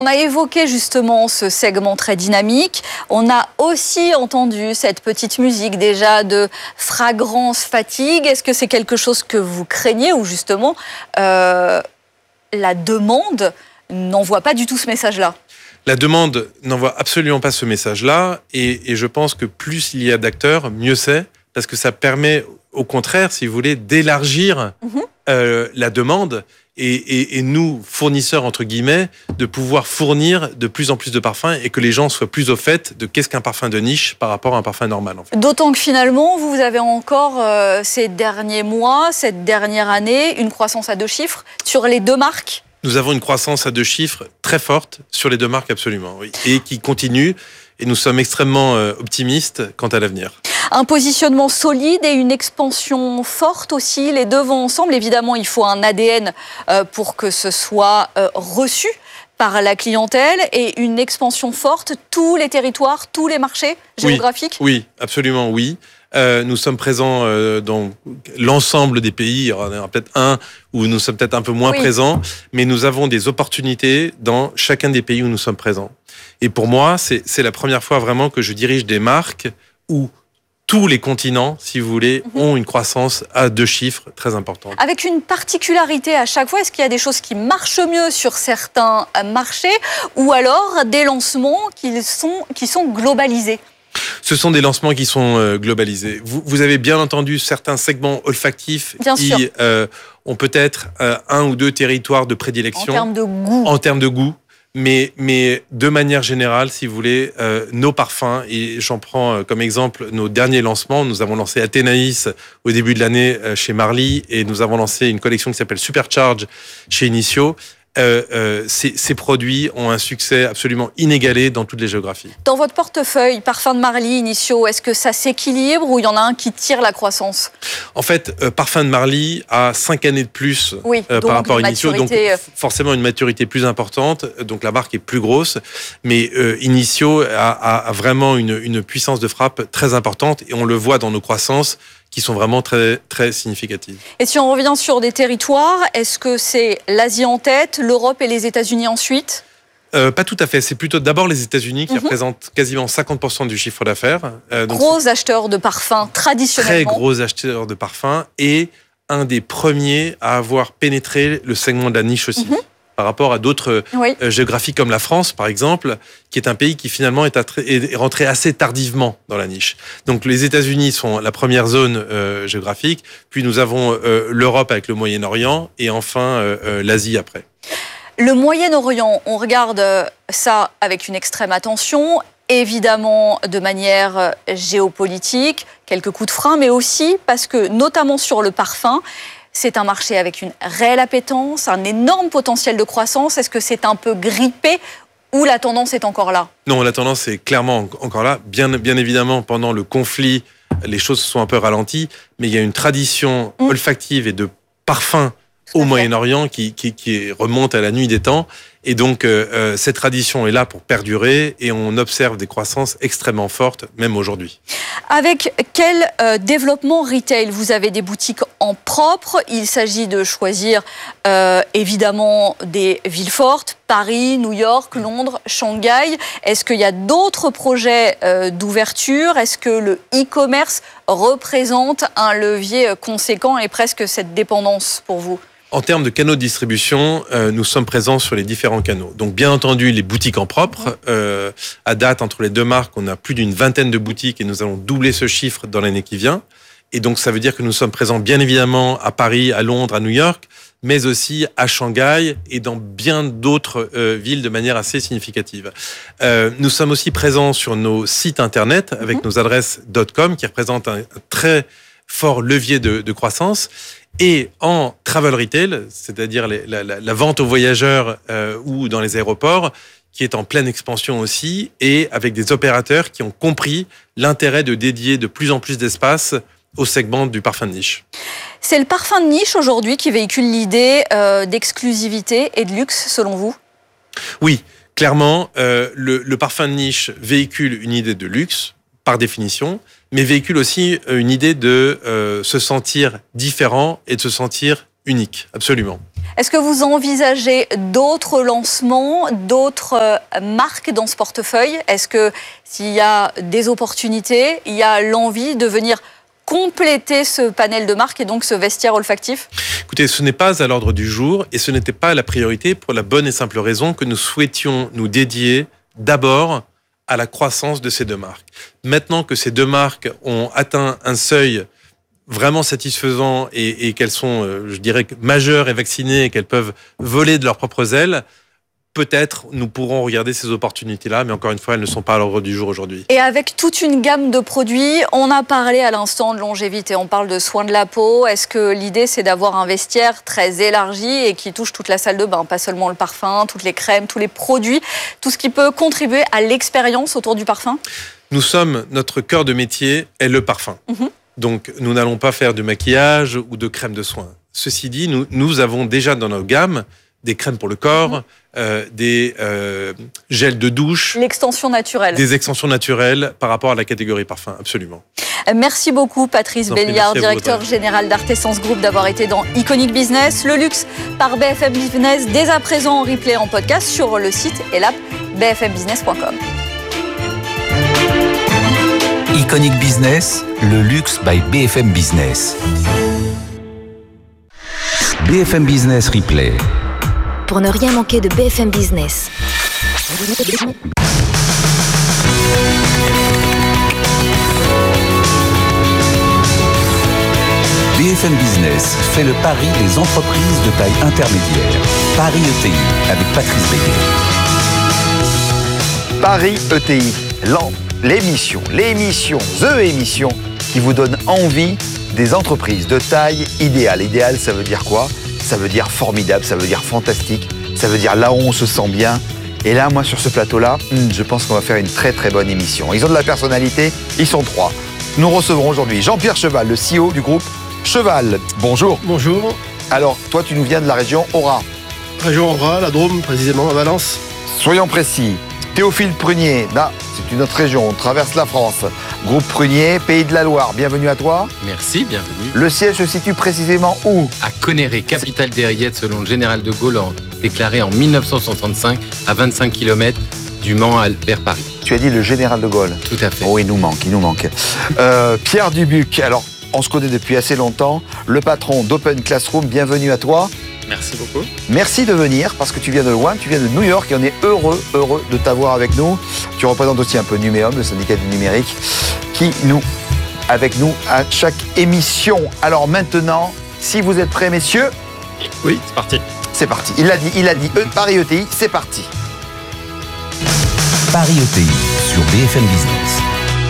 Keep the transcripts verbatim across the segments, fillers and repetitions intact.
On a évoqué justement ce segment très dynamique. On a aussi entendu cette petite musique déjà de fragrance fatigue. Est-ce que c'est quelque chose que vous craignez ou justement euh, la demande n'envoie pas du tout ce message-là ? La demande n'envoie absolument pas ce message-là et, et je pense que plus il y a d'acteurs, mieux c'est, parce que ça permet au contraire, si vous voulez, d'élargir mmh. euh, la demande. Et, et, et nous, fournisseurs, entre guillemets, de pouvoir fournir de plus en plus de parfums et que les gens soient plus au fait de qu'est-ce qu'un parfum de niche par rapport à un parfum normal. En fait. D'autant que finalement, vous avez encore, euh, ces derniers mois, cette dernière année, une croissance à deux chiffres sur les deux marques. Nous avons une croissance à deux chiffres très forte sur les deux marques, absolument, oui, et qui continue. Et nous sommes extrêmement euh, optimistes quant à l'avenir. Un positionnement solide et une expansion forte aussi, les deux vont ensemble. Évidemment, il faut un A D N euh, pour que ce soit euh, reçu par la clientèle et une expansion forte, tous les territoires, tous les marchés géographiques. Oui, oui, absolument, oui. Euh, nous sommes présents euh, dans l'ensemble des pays. Il y en a peut-être un où nous sommes peut-être un peu moins oui. présents, mais nous avons des opportunités dans chacun des pays où nous sommes présents. Et pour moi, c'est, c'est la première fois vraiment que je dirige des marques où tous les continents, si vous voulez, mmh. ont une croissance à deux chiffres très importante. Avec une particularité à chaque fois, est-ce qu'il y a des choses qui marchent mieux sur certains marchés ou alors des lancements qui sont, qui sont globalisés ? Ce sont des lancements qui sont euh, globalisés. Vous, vous avez bien entendu certains segments olfactifs bien qui euh, ont peut-être euh, un ou deux territoires de prédilection. En termes de goût. En termes de goût. Mais, mais de manière générale, si vous voulez, euh, nos parfums, et j'en prends euh, comme exemple nos derniers lancements. Nous avons lancé Athénaïs au début de l'année euh, chez Marly et nous avons lancé une collection qui s'appelle Supercharge chez Initio. Euh, euh, ces, ces produits ont un succès absolument inégalé dans toutes les géographies. Dans votre portefeuille, parfum de Marly, Initio, est-ce que ça s'équilibre ou il y en a un qui tire la croissance ? En fait, euh, parfum de Marly a cinq années de plus oui, euh, par rapport à Initio, maturité... donc forcément une maturité plus importante, donc la marque est plus grosse, mais euh, Initio a, a, a vraiment une, une puissance de frappe très importante et on le voit dans nos croissances qui sont vraiment très, très significatives. Et si on revient sur des territoires, est-ce que c'est l'Asie en tête, l'Europe et les États-Unis ensuite ? Euh, pas tout à fait. C'est plutôt d'abord les États-Unis qui mm-hmm. représentent quasiment cinquante pour cent du chiffre d'affaires. Euh, donc gros acheteurs de parfums, traditionnellement. Très gros acheteurs de parfums et un des premiers à avoir pénétré le segment de la niche aussi. Mm-hmm. Par rapport à d'autres oui. euh, géographies comme la France, par exemple, qui est un pays qui finalement est, attra- est rentré assez tardivement dans la niche. Donc les États-Unis sont la première zone euh, géographique, puis nous avons euh, l'Europe avec le Moyen-Orient et enfin euh, euh, l'Asie après. Le Moyen-Orient, on regarde ça avec une extrême attention, évidemment de manière géopolitique, quelques coups de frein, mais aussi parce que, notamment sur le parfum, c'est un marché avec une réelle appétence, un énorme potentiel de croissance. Est-ce que c'est un peu grippé ou la tendance est encore là ? Non, la tendance est clairement encore là. Bien, bien évidemment, pendant le conflit, les choses se sont un peu ralenties, mais il y a une tradition mmh. olfactive et de parfum au Moyen-Orient qui, qui, qui remonte à la nuit des temps. Et donc, euh, cette tradition est là pour perdurer et on observe des croissances extrêmement fortes, même aujourd'hui. Avec quel euh, développement retail ? Vous avez des boutiques en propre. Il s'agit de choisir euh, évidemment des villes fortes, Paris, New York, Londres, Shanghai. Est-ce qu'il y a d'autres projets euh, d'ouverture ? Est-ce que le e-commerce représente un levier conséquent et presque cette dépendance pour vous ? En termes de canaux de distribution, euh, nous sommes présents sur les différents canaux. Donc, bien entendu, les boutiques en propre. Euh, à date, entre les deux marques, on a plus d'une vingtaine de boutiques et nous allons doubler ce chiffre dans l'année qui vient. Et donc, ça veut dire que nous sommes présents, bien évidemment, à Paris, à Londres, à New York, mais aussi à Shanghai et dans bien d'autres euh, villes de manière assez significative. Euh, nous sommes aussi présents sur nos sites Internet avec mmh. nos adresses .com qui représentent un, un très fort levier de, de croissance. Et en travel retail, c'est-à-dire les, la, la, la vente aux voyageurs euh, ou dans les aéroports, qui est en pleine expansion aussi, et avec des opérateurs qui ont compris l'intérêt de dédier de plus en plus d'espace au segment du parfum de niche. C'est le parfum de niche aujourd'hui qui véhicule l'idée euh, d'exclusivité et de luxe, selon vous ? Oui, clairement, euh, le, le parfum de niche véhicule une idée de luxe, par définition, mais véhicule aussi une idée de euh, se sentir différent et de se sentir unique, absolument. Est-ce que vous envisagez d'autres lancements, d'autres marques dans ce portefeuille? Est-ce que s'il y a des opportunités, il y a l'envie de venir compléter ce panel de marques et donc ce vestiaire olfactif? Écoutez, ce n'est pas à l'ordre du jour et ce n'était pas la priorité pour la bonne et simple raison que nous souhaitions nous dédier d'abord à la croissance de ces deux marques. Maintenant que ces deux marques ont atteint un seuil vraiment satisfaisant et, et qu'elles sont, je dirais, majeures et vaccinées et qu'elles peuvent voler de leurs propres ailes, peut-être nous pourrons regarder ces opportunités-là, mais encore une fois, elles ne sont pas à l'ordre du jour aujourd'hui. Et avec toute une gamme de produits, on a parlé à l'instant de longévité, on parle de soins de la peau. Est-ce que l'idée, c'est d'avoir un vestiaire très élargi et qui touche toute la salle de bain, pas seulement le parfum, toutes les crèmes, tous les produits, tout ce qui peut contribuer à l'expérience autour du parfum? Nous sommes, notre cœur de métier est le parfum. Mmh. Donc, nous n'allons pas faire de maquillage ou de crème de soins. Ceci dit, nous, nous avons déjà dans nos gammes des crèmes pour le corps, mmh. euh, des euh, gels de douche. L'extension naturelle. Des extensions naturelles par rapport à la catégorie parfum, absolument. Merci beaucoup Patrice Belliard, directeur général d'Artesans Group, d'avoir été dans Iconic Business. Le luxe par B F M Business, dès à présent en replay en podcast sur le site et l'app b f m business point com. Iconic Business, le luxe by B F M Business. B F M Business Replay. Pour ne rien manquer de B F M Business. B F M Business fait le pari des entreprises de taille intermédiaire. Paris E T I avec Patrice Belliard. Paris E T I, l'an, l'émission, l'émission, the émission qui vous donne envie des entreprises de taille idéale. Idéal, ça veut dire quoi? Ça veut dire formidable, ça veut dire fantastique, ça veut dire là où on se sent bien. Et là, moi, sur ce plateau-là, je pense qu'on va faire une très très bonne émission. Ils ont de la personnalité, ils sont trois. Nous recevrons aujourd'hui Jean-Pierre Cheval, le C E O du groupe Cheval. Bonjour. Bonjour. Alors, toi, tu nous viens de la région Aura. Région Aura, la Drôme, précisément, à Valence. Soyons précis. Théophile Prunier, là, c'est une autre région, on traverse la France. Groupe Prunier, Pays de la Loire, bienvenue à toi. Merci, bienvenue. Le siège se situe précisément où? À Conneré, capitale des rillettes selon le général de Gaulle, déclaré en mille neuf cent soixante-cinq à vingt-cinq kilomètres du Mans vers Paris. Tu as dit le général de Gaulle. Tout à fait. Oh, il nous manque, il nous manque. Euh, Pierre Dubuc, alors, on se connaît depuis assez longtemps, le patron d'Open Classroom, bienvenue à toi. Merci beaucoup. Merci de venir, parce que tu viens de loin, tu viens de New York, et on est heureux, heureux de t'avoir avec nous. Tu représentes aussi un peu Numéum, le syndicat du numérique, qui nous, avec nous à chaque émission. Alors maintenant, si vous êtes prêts, messieurs. Oui, c'est parti. C'est parti. Il l'a dit, il a dit. E, Paris E T I, c'est parti. Paris E T I sur B F M Business.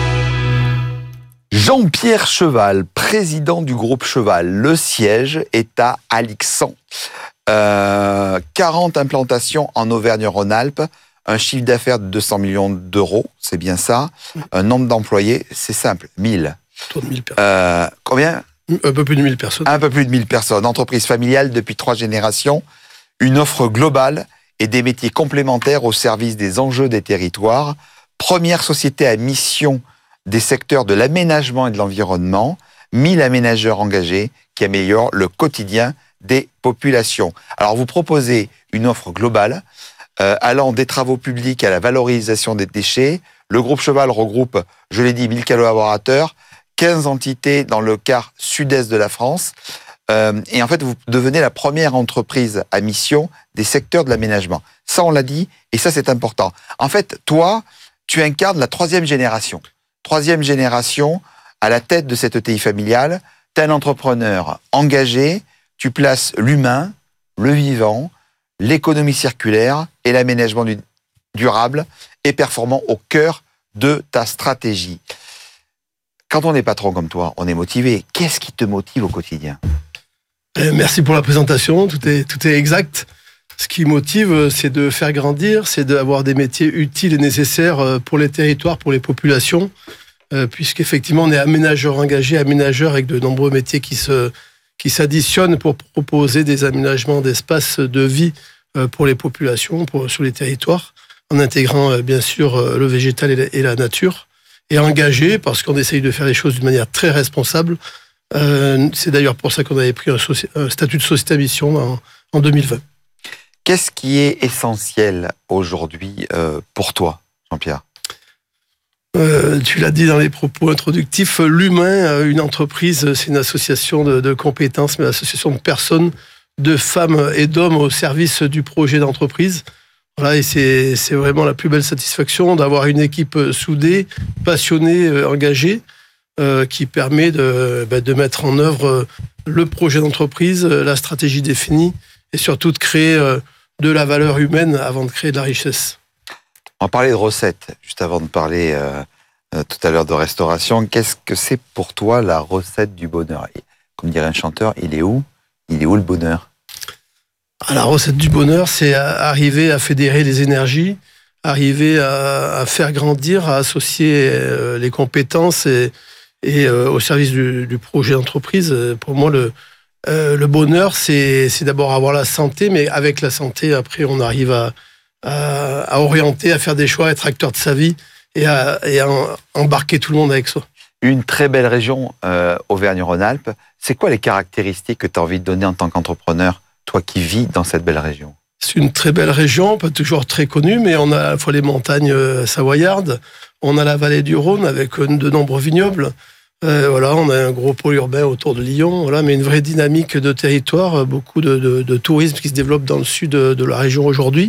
Jean-Pierre Cheval, président du groupe Cheval. Le siège est à Alixan. Euh, quarante implantations en Auvergne-Rhône-Alpes, un chiffre d'affaires de deux cents millions d'euros, c'est bien ça. Un nombre d'employés, c'est simple, mille. Autour de mille personnes. Euh, combien? Un peu plus de mille personnes. Un peu plus de mille personnes. Entreprise familiale depuis trois générations. Une offre globale et des métiers complémentaires au service des enjeux des territoires. Première société à mission des secteurs de l'aménagement et de l'environnement. mille aménageurs engagés qui améliorent le quotidien des populations. Alors, vous proposez une offre globale euh, allant des travaux publics à la valorisation des déchets. Le groupe Cheval regroupe, je l'ai dit, mille collaborateurs, quinze entités dans le quart sud-est de la France. Euh, et en fait, vous devenez la première entreprise à mission des secteurs de l'aménagement. Ça, on l'a dit, et ça, c'est important. En fait, toi, tu incarnes la troisième génération. Troisième génération à la tête de cette E T I familiale. Tu es un entrepreneur engagé, tu places l'humain, le vivant, l'économie circulaire et l'aménagement du durable et performant au cœur de ta stratégie. Quand on est patron comme toi, on est motivé. Qu'est-ce qui te motive au quotidien? Merci pour la présentation, tout est, tout est exact. Ce qui motive, c'est de faire grandir, c'est d'avoir des métiers utiles et nécessaires pour les territoires, pour les populations, euh, puisqu'effectivement, on est aménageur engagé, aménageur avec de nombreux métiers qui se, qui s'additionnent pour proposer des aménagements d'espaces de vie euh, pour les populations, pour, sur les territoires, en intégrant euh, bien sûr euh, le végétal et la, et la nature, et engagé parce qu'on essaye de faire les choses d'une manière très responsable, Euh, c'est d'ailleurs pour ça qu'on avait pris un, soci- un statut de société à mission en, en deux mille vingt. Qu'est-ce qui est essentiel aujourd'hui euh, pour toi, Jean-Pierre ? Euh, tu l'as dit dans les propos introductifs, l'humain, une entreprise, c'est une association de, de compétences, mais une association de personnes, de femmes et d'hommes au service du projet d'entreprise. Voilà, et c'est, c'est vraiment la plus belle satisfaction d'avoir une équipe soudée, passionnée, engagée, euh, qui permet de, bah, de mettre en œuvre le projet d'entreprise, la stratégie définie, et surtout de créer de la valeur humaine avant de créer de la richesse. On parlait de recettes, juste avant de parler euh, euh, tout à l'heure de restauration. Qu'est-ce que c'est pour toi la recette du bonheur ? Comme dirait un chanteur, il est où ? Il est où le bonheur ? Ah, la recette du bonheur, c'est arriver à fédérer les énergies, arriver à, à faire grandir, à associer euh, les compétences et, et euh, au service du, du projet d'entreprise. Pour moi, le, euh, le bonheur, c'est, c'est d'abord avoir la santé, mais avec la santé, après, on arrive à À, à orienter, à faire des choix, à être acteur de sa vie et à, et à embarquer tout le monde avec soi. Une très belle région, euh, Auvergne-Rhône-Alpes. C'est quoi les caractéristiques que tu as envie de donner en tant qu'entrepreneur, toi qui vis dans cette belle région ? C'est une très belle région, pas toujours très connue, mais on a à la fois les montagnes savoyardes, on a la vallée du Rhône avec de nombreux vignobles. Euh, voilà, on a un gros pôle urbain autour de Lyon, voilà, mais une vraie dynamique de territoire, beaucoup de, de, de tourisme qui se développe dans le sud de, de la région aujourd'hui.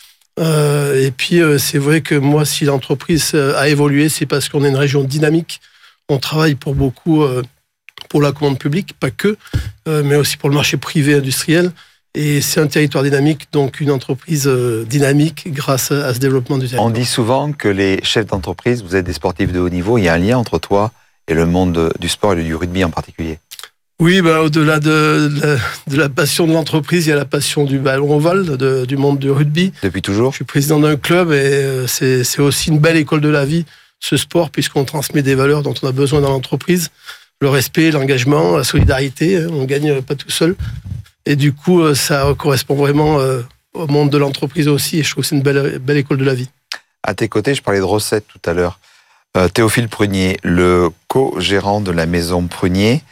Euh, et puis, euh, c'est vrai que moi, si l'entreprise a évolué, c'est parce qu'on est une région dynamique. On travaille pour beaucoup, euh, pour la commande publique, pas que, euh, mais aussi pour le marché privé industriel. Et c'est un territoire dynamique, donc une entreprise euh, dynamique grâce à, à ce développement du territoire. On dit souvent que les chefs d'entreprise, vous êtes des sportifs de haut niveau, il y a un lien entre toi et le monde du sport et du rugby en particulier. Oui, bah, au-delà de, de, la, de la passion de l'entreprise, il y a la passion du ballon ovale, de, du monde du rugby. Depuis toujours ? Je suis président d'un club et c'est, c'est aussi une belle école de la vie, ce sport, puisqu'on transmet des valeurs dont on a besoin dans l'entreprise. Le respect, l'engagement, la solidarité, on ne gagne pas tout seul. Et du coup, ça correspond vraiment au monde de l'entreprise aussi, et je trouve que c'est une belle, belle école de la vie. À tes côtés, je parlais de recettes tout à l'heure. Euh, Théophile Prunier, le co-gérant de la maison Prunier.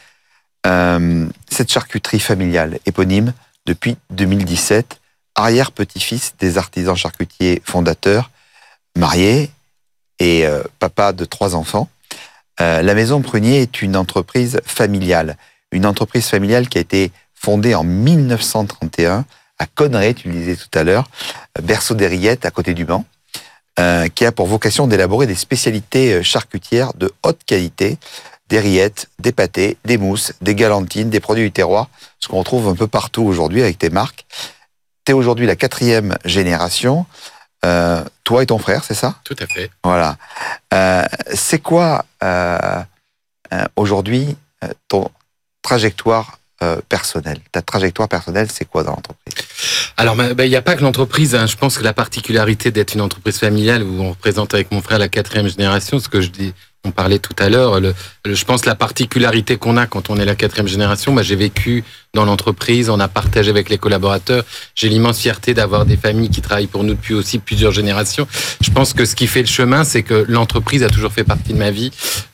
Euh, cette charcuterie familiale éponyme depuis deux mille dix-sept, arrière-petit-fils des artisans charcutiers fondateurs, marié et euh, papa de trois enfants. Euh, la maison Prunier est une entreprise familiale, une entreprise familiale qui a été fondée en mille neuf cent trente et un à Conneray, tu le disais tout à l'heure, berceau des Rillettes à côté du Mans, euh, qui a pour vocation d'élaborer des spécialités charcutières de haute qualité, des rillettes, des pâtés, des mousses, des galantines, des produits du terroir, ce qu'on retrouve un peu partout aujourd'hui avec tes marques. Tu es aujourd'hui la quatrième génération, euh, toi et ton frère, c'est ça ? Tout à fait. Voilà. Euh, c'est quoi euh, euh, aujourd'hui euh, ton trajectoire euh, personnelle ? Ta trajectoire personnelle, c'est quoi dans l'entreprise ? Alors, il bah, n'y a pas que l'entreprise. Hein. Je pense que la particularité d'être une entreprise familiale, où on représente avec mon frère la quatrième génération, ce que je dis... On parlait tout à l'heure, le, le, je pense la particularité qu'on a quand on est la quatrième génération, bah, j'ai vécu dans l'entreprise, on a partagé avec les collaborateurs, j'ai l'immense fierté d'avoir des familles qui travaillent pour nous depuis aussi plusieurs générations. Je pense que ce qui fait le chemin, c'est que l'entreprise a toujours fait partie de ma vie.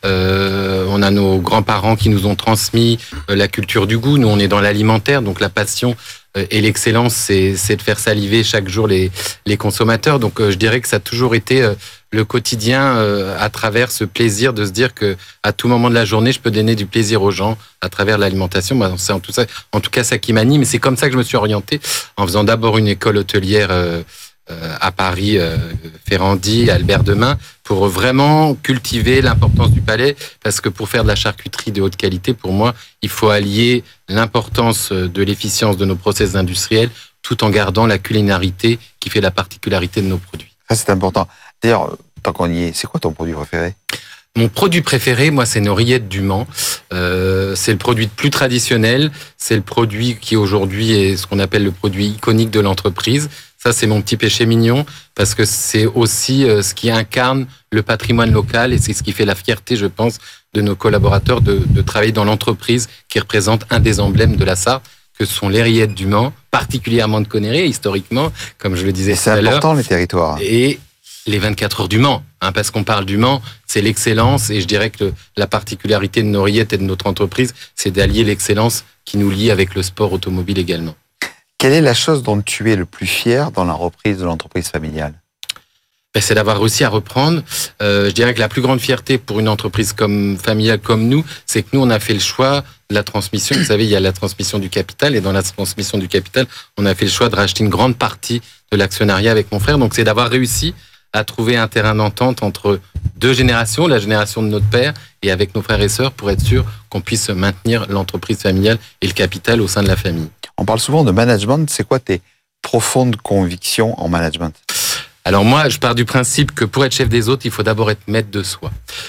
Euh, on a nos grands-parents qui nous ont transmis euh, la culture du goût, nous on est dans l'alimentaire, donc la passion euh, et l'excellence, c'est, c'est de faire saliver chaque jour les, les consommateurs. Donc euh, je dirais que ça a toujours été... Euh, le quotidien euh, à travers ce plaisir de se dire que à tout moment de la journée, je peux donner du plaisir aux gens à travers l'alimentation. Moi, c'est en tout, ça, en tout cas ça qui m'anime. Et c'est comme ça que je me suis orienté en faisant d'abord une école hôtelière euh, euh, à Paris, euh, Ferrandi, Albert Demain, pour vraiment cultiver l'importance du palais. Parce que pour faire de la charcuterie de haute qualité, pour moi, il faut allier l'importance de l'efficience de nos process industriels tout en gardant la culinarité qui fait la particularité de nos produits. Ça, c'est important. D'ailleurs, tant qu'on y est, c'est quoi ton produit préféré ? Mon produit préféré, moi, c'est nos rillettes du Mans. Euh, c'est le produit le plus traditionnel. C'est le produit qui, aujourd'hui, est ce qu'on appelle le produit iconique de l'entreprise. Ça, c'est mon petit péché mignon, parce que c'est aussi euh, ce qui incarne le patrimoine local et c'est ce qui fait la fierté, je pense, de nos collaborateurs de, de travailler dans l'entreprise qui représente un des emblèmes de la Sarthe, que sont les rillettes du Mans, particulièrement de Conneray, historiquement, comme je le disais et tout à l'heure. C'est important, les territoires. Et les vingt-quatre heures du Mans. hein, parce qu'on parle d'humain, c'est l'excellence, et je dirais que la particularité de Noriette et de notre entreprise, c'est d'allier l'excellence qui nous lie avec le sport automobile également. Quelle est la chose dont tu es le plus fier dans la reprise de l'entreprise familiale ? Ben, c'est d'avoir réussi à reprendre. Euh, je dirais que la plus grande fierté pour une entreprise comme familiale comme nous, c'est que nous, on a fait le choix de la transmission. Vous savez, il y a la transmission du capital, et dans la transmission du capital, on a fait le choix de racheter une grande partie de l'actionnariat avec mon frère. Donc, c'est d'avoir réussi à trouver un terrain d'entente entre deux générations, la génération de notre père et avec nos frères et sœurs, pour être sûr qu'on puisse maintenir l'entreprise familiale et le capital au sein de la famille. On parle souvent de management. C'est quoi tes profondes convictions en management ? Alors moi, je pars du principe que pour être chef des autres, il faut d'abord être maître de soi.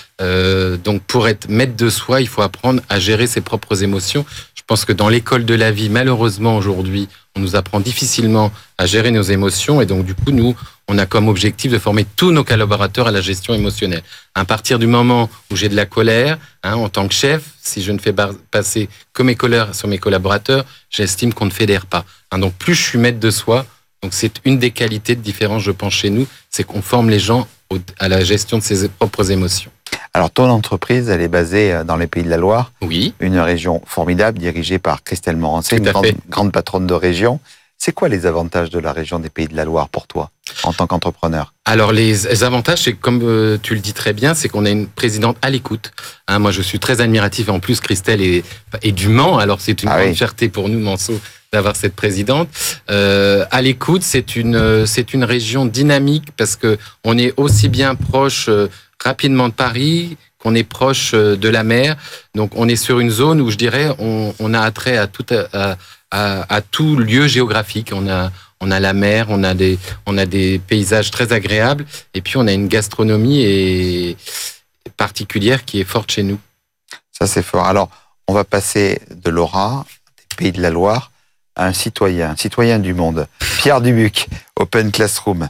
Euh, donc pour être maître de soi, il faut apprendre à gérer ses propres émotions. Je pense que dans l'école de la vie, malheureusement aujourd'hui, on nous apprend difficilement à gérer nos émotions, et donc du coup, nous, on a comme objectif de former tous nos collaborateurs à la gestion émotionnelle. À partir du moment où j'ai de la colère, hein, en tant que chef, si je ne fais pas passer que mes colères sur mes collaborateurs, j'estime qu'on ne fédère pas. Hein, donc plus je suis maître de soi, donc c'est une des qualités de différence, je pense, chez nous, c'est qu'on forme les gens au, à la gestion de ses propres émotions. Alors ton entreprise, elle est basée dans les Pays de la Loire. Oui. Une région formidable dirigée par Christelle Morancé, une grande, grande patronne de région. C'est quoi les avantages de la région des Pays de la Loire pour toi, en tant qu'entrepreneur ? Alors les avantages, c'est comme euh, tu le dis très bien, c'est qu'on a une présidente à l'écoute. Hein, moi, je suis très admiratif, et en plus, Christelle est, est du Mans, alors c'est une ah grande oui. fierté pour nous, Manceau, d'avoir cette présidente. Euh, à l'écoute, c'est une, c'est une région dynamique, parce que on est aussi bien proche euh, rapidement de Paris, qu'on est proche euh, de la mer. Donc on est sur une zone où je dirais on, on a attrait à tout, à, à, à tout lieu géographique. On a On a la mer, on a des, on a des paysages très agréables, et puis on a une gastronomie et particulière qui est forte chez nous. Ça, c'est fort. Alors, on va passer de l'Ora, des Pays de la Loire, à un citoyen, un citoyen du monde. Pierre Dubuc, Open Classroom.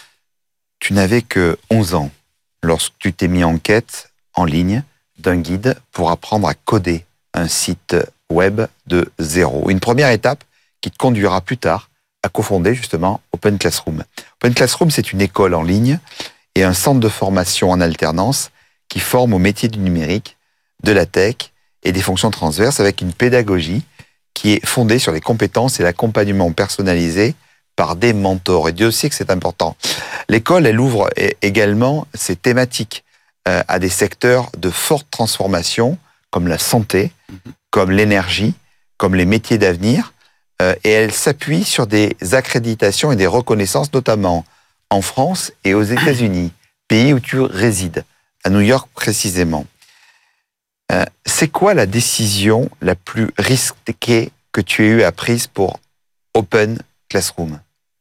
Tu n'avais que onze ans lorsque tu t'es mis en quête, en ligne, d'un guide pour apprendre à coder un site web de zéro. Une première étape qui te conduira plus tard à cofonder justement Open Classroom. Open Classroom, c'est une école en ligne et un centre de formation en alternance qui forme au métier du numérique, de la tech et des fonctions transverses, avec une pédagogie qui est fondée sur les compétences et l'accompagnement personnalisé par des mentors. Et Dieu sait que c'est important. L'école, elle ouvre également ses thématiques à des secteurs de forte transformation, comme la santé, comme l'énergie, comme les métiers d'avenir. Et elle s'appuie sur des accréditations et des reconnaissances, notamment en France et aux États-Unis, pays où tu résides, à New York précisément. Euh, c'est quoi la décision la plus risquée que tu aies eu à prise pour Open Classroom ?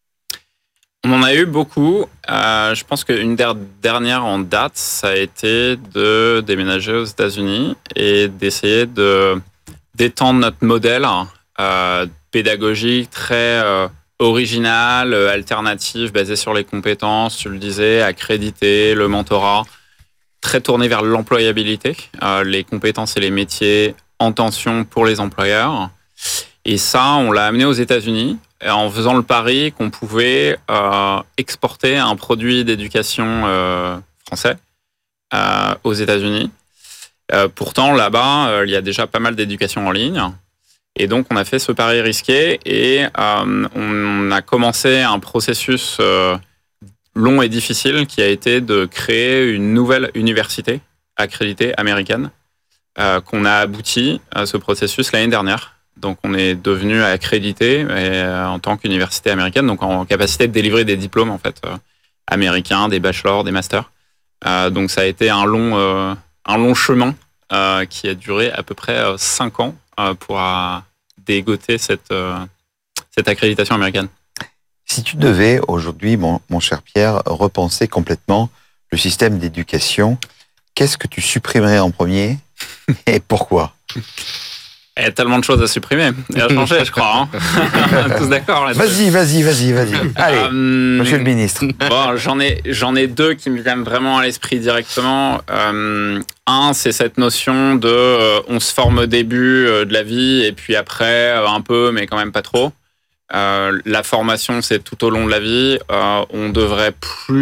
On en a eu beaucoup. Euh, je pense qu'une der- dernière en date, ça a été de déménager aux États-Unis et d'essayer de d'étendre notre modèle euh, pédagogique très euh, original, euh, alternatif, basé sur les compétences, tu le disais, accrédité, le mentorat, très tourné vers l'employabilité, euh, les compétences et les métiers en tension pour les employeurs. Et ça, on l'a amené aux États-Unis en faisant le pari qu'on pouvait euh, exporter un produit d'éducation euh, français euh, aux États-Unis. Euh, pourtant, là-bas, euh, il y a déjà pas mal d'éducation en ligne. Et donc, on a fait ce pari risqué et euh, on a commencé un processus euh, long et difficile qui a été de créer une nouvelle université accréditée américaine euh, qu'on a abouti à ce processus l'année dernière. Donc, on est devenu accrédité et, euh, en tant qu'université américaine, donc en capacité de délivrer des diplômes en fait euh, américains, des bachelors, des masters. Euh, donc, ça a été un long, euh, un long chemin euh, qui a duré à peu près euh, cinq ans euh, pour euh, dégoter cette, euh, cette accréditation américaine. Si tu devais aujourd'hui, mon, mon cher Pierre, repenser complètement le système d'éducation, qu'est-ce que tu supprimerais en premier et pourquoi ? Il y a tellement de choses à supprimer et à changer, je crois. Hein. Tous d'accord là-dessus. Vas-y, vas-y, vas-y, vas-y. Allez, euh, monsieur le ministre. Bon, j'en ai, j'en ai deux qui me viennent vraiment à l'esprit directement. Euh, un, c'est cette notion de euh, on se forme au début euh, de la vie et puis après euh, un peu, mais quand même pas trop. Euh, la formation, c'est tout au long de la vie. Euh, on devrait plus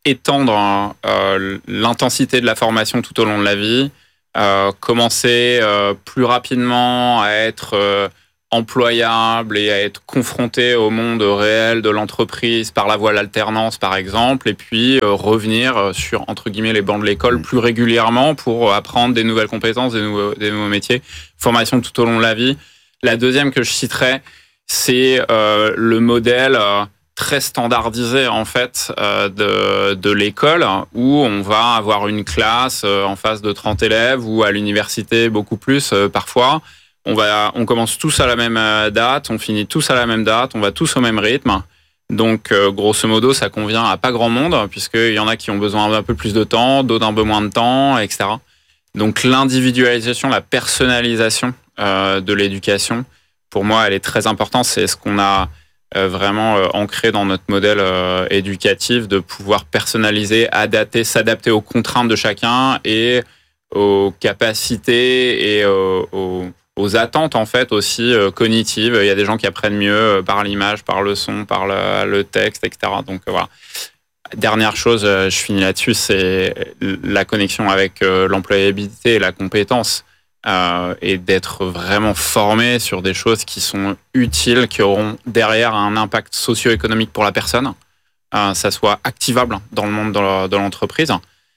étendre euh, l'intensité de la formation tout au long de la vie, euh, commencer euh, plus rapidement à être euh, employable et à être confronté au monde réel de l'entreprise par la voie de l'alternance, par exemple, et puis euh, revenir sur, entre guillemets, les bancs de l'école plus régulièrement pour apprendre des nouvelles compétences, des nouveaux, des nouveaux métiers. Formation tout au long de la vie. La deuxième que je citerai, c'est euh, le modèle euh, très standardisé, en fait, euh, de, de l'école, où on va avoir une classe euh, en face de trente élèves, ou à l'université beaucoup plus, euh, parfois. On va, on commence tous à la même date, on finit tous à la même date, on va tous au même rythme. Donc, euh, grosso modo, ça convient à pas grand monde, puisqu'il y en a qui ont besoin d'un peu plus de temps, d'autres un peu moins de temps, et cetera. Donc, l'individualisation, la personnalisation euh, de l'éducation, pour moi, elle est très importante. C'est ce qu'on a euh, vraiment euh, ancré dans notre modèle euh, éducatif, de pouvoir personnaliser, adapter, s'adapter aux contraintes de chacun et aux capacités et aux, aux aux attentes, en fait, aussi euh, cognitives. Il y a des gens qui apprennent mieux euh, par l'image, par le son, par le, le texte, et cetera. Donc, euh, voilà. Dernière chose, euh, je finis là-dessus, c'est la connexion avec euh, l'employabilité et la compétence, euh, et d'être vraiment formé sur des choses qui sont utiles, qui auront derrière un impact socio-économique pour la personne, euh, ça soit activable dans le monde de, de l'entreprise.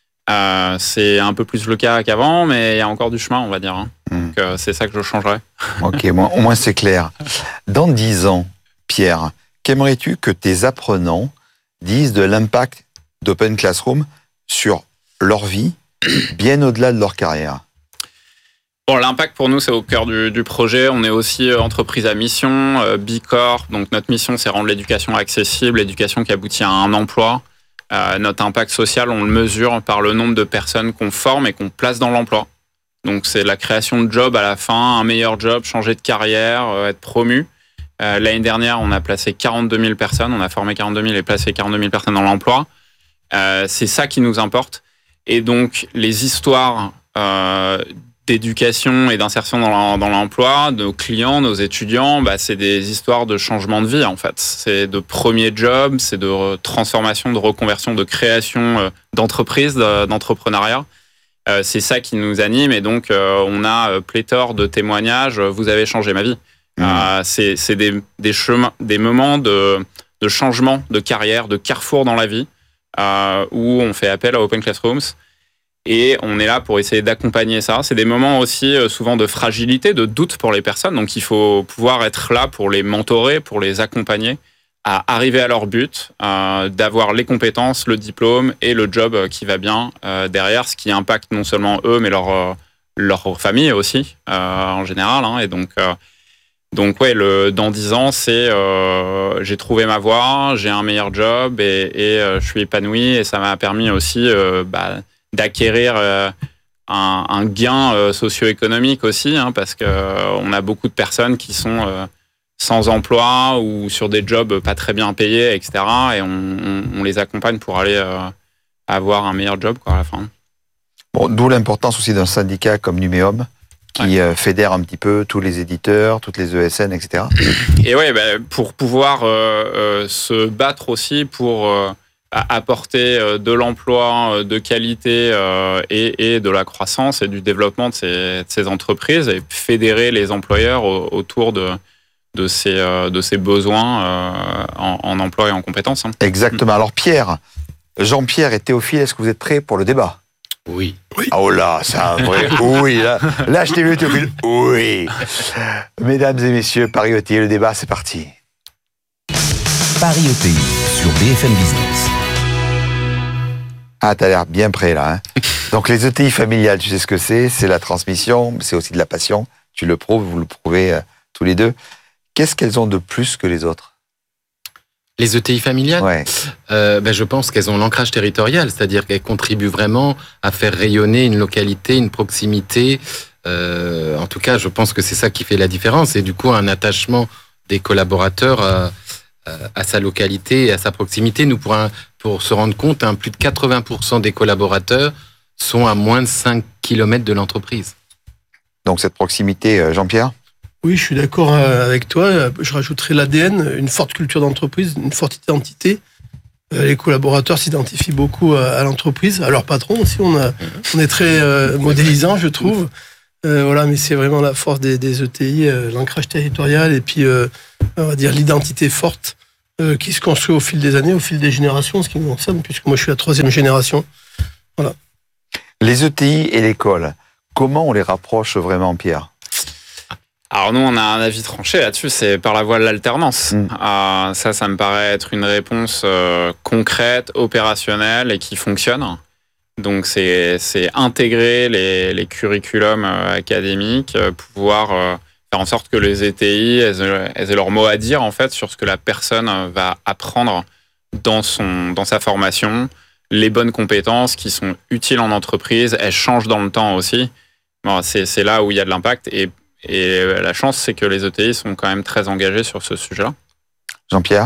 Euh, c'est un peu plus le cas qu'avant, mais il y a encore du chemin, on va dire. Hein. Mmh. Donc, euh, c'est ça que je changerais. Ok, moi, au moins c'est clair. Dans dix ans, Pierre, qu'aimerais-tu que tes apprenants disent de l'impact d'Open Classroom sur leur vie, bien au-delà de leur carrière? Bon, l'impact pour nous, c'est au cœur du, du projet. On est aussi euh, entreprise à mission, euh, B Corp. Donc notre mission, c'est rendre l'éducation accessible, l'éducation qui aboutit à un emploi. Euh, notre impact social, on le mesure par le nombre de personnes qu'on forme et qu'on place dans l'emploi. Donc, c'est la création de jobs à la fin, un meilleur job, changer de carrière, euh, être promu. Euh, l'année dernière, on a placé quarante-deux mille personnes, on a formé quarante-deux mille et placé quarante-deux mille personnes dans l'emploi. Euh, c'est ça qui nous importe. Et donc, les histoires euh, d'éducation et d'insertion dans l'emploi, nos clients, nos étudiants, bah, c'est des histoires de changement de vie, en fait. C'est de premier job, c'est de transformation, de reconversion, de création d'entreprise, d'entrepreneuriat. Euh, c'est ça qui nous anime, et donc euh, on a pléthore de témoignages. Vous avez changé ma vie. Mmh. Euh, c'est c'est des, des chemins, des moments de, de changement de carrière, de carrefour dans la vie, euh, où on fait appel à Open Classrooms. Et on est là pour essayer d'accompagner ça. C'est des moments aussi euh, souvent de fragilité, de doute pour les personnes. Donc il faut pouvoir être là pour les mentorer, pour les accompagner à arriver à leur but, euh, d'avoir les compétences, le diplôme et le job qui va bien euh, derrière, ce qui impacte non seulement eux, mais leur, euh, leur famille aussi, euh, en général. Hein. Et donc, euh, donc ouais, le, dans dix ans, c'est euh, j'ai trouvé ma voie, j'ai un meilleur job et, et euh, je suis épanoui. Et ça m'a permis aussi euh, bah, d'acquérir euh, un, un gain euh, socio-économique aussi, hein, parce qu'on euh, a beaucoup de personnes qui sont euh, sans emploi ou sur des jobs pas très bien payés, et cetera. Et on, on, on les accompagne pour aller euh, avoir un meilleur job quoi, à la fin. Bon, d'où l'importance aussi d'un syndicat comme Numéum, qui ouais. euh, fédère un petit peu tous les éditeurs, toutes les E S N, et cetera. Et oui, bah, pour pouvoir euh, euh, se battre aussi pour euh, apporter de l'emploi de qualité euh, et, et de la croissance et du développement de ces, de ces entreprises, et fédérer les employeurs au, autour de de ces, euh, de ces besoins euh, en, en emploi et en compétences. Hein. Exactement. Alors Pierre, Jean-Pierre et Théophile, est-ce que vous êtes prêts pour le débat? Oui. Oui. Oh là, c'est un vrai oui. Là, là je t'ai vu, Théophile. Oui. Mesdames et messieurs, Paris E T I, le débat, c'est parti. Paris E T I sur B F M Business. Ah, t'as l'air bien prêt là. Hein. Donc les E T I familiales, tu sais ce que c'est? C'est la transmission, c'est aussi de la passion. Tu le prouves, vous le prouvez euh, tous les deux. Qu'est-ce qu'elles ont de plus que les autres? Les E T I familiales, ouais. euh, ben je pense qu'elles ont l'ancrage territorial, c'est-à-dire qu'elles contribuent vraiment à faire rayonner une localité, une proximité. Euh, en tout cas, je pense que c'est ça qui fait la différence, et du coup un attachement des collaborateurs à, à sa localité et à sa proximité. Nous, pour, un, pour se rendre compte, hein, plus de quatre-vingts pour cent des collaborateurs sont à moins de cinq kilomètres de l'entreprise. Donc cette proximité, Jean-Pierre? Oui, je suis d'accord avec toi. Je rajouterais l'A D N, une forte culture d'entreprise, une forte identité, Euh, les collaborateurs s'identifient beaucoup à, à l'entreprise, à leur patron aussi. On, a, on est très euh, modélisant, je trouve. Euh, voilà, mais c'est vraiment la force des, des E T I, euh, l'ancrage territorial et puis, euh, on va dire, l'identité forte euh, qui se construit au fil des années, au fil des générations, ce qui me concerne, puisque moi je suis la troisième génération. Voilà. Les E T I et l'école, comment on les rapproche vraiment, Pierre ? Alors nous, on a un avis tranché là-dessus, c'est par la voie de l'alternance. Mmh. Euh, ça, ça me paraît être une réponse euh, concrète, opérationnelle et qui fonctionne. Donc c'est, c'est intégrer les, les curriculums euh, académiques, euh, pouvoir euh, faire en sorte que les E T I elles, elles aient leur mot à dire en fait sur ce que la personne va apprendre dans son dans sa formation, les bonnes compétences qui sont utiles en entreprise, elles changent dans le temps aussi. Bon, c'est, c'est là où il y a de l'impact et, et la chance c'est que les E T I sont quand même très engagés sur ce sujet-là. Jean-Pierre ?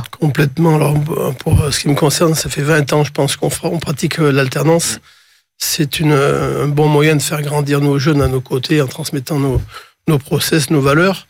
Complètement. Alors pour ce qui me concerne, ça fait vingt ans je pense qu'on on pratique l'alternance. Mmh. C'est une, un bon moyen de faire grandir nos jeunes à nos côtés en transmettant nos, nos process, nos valeurs.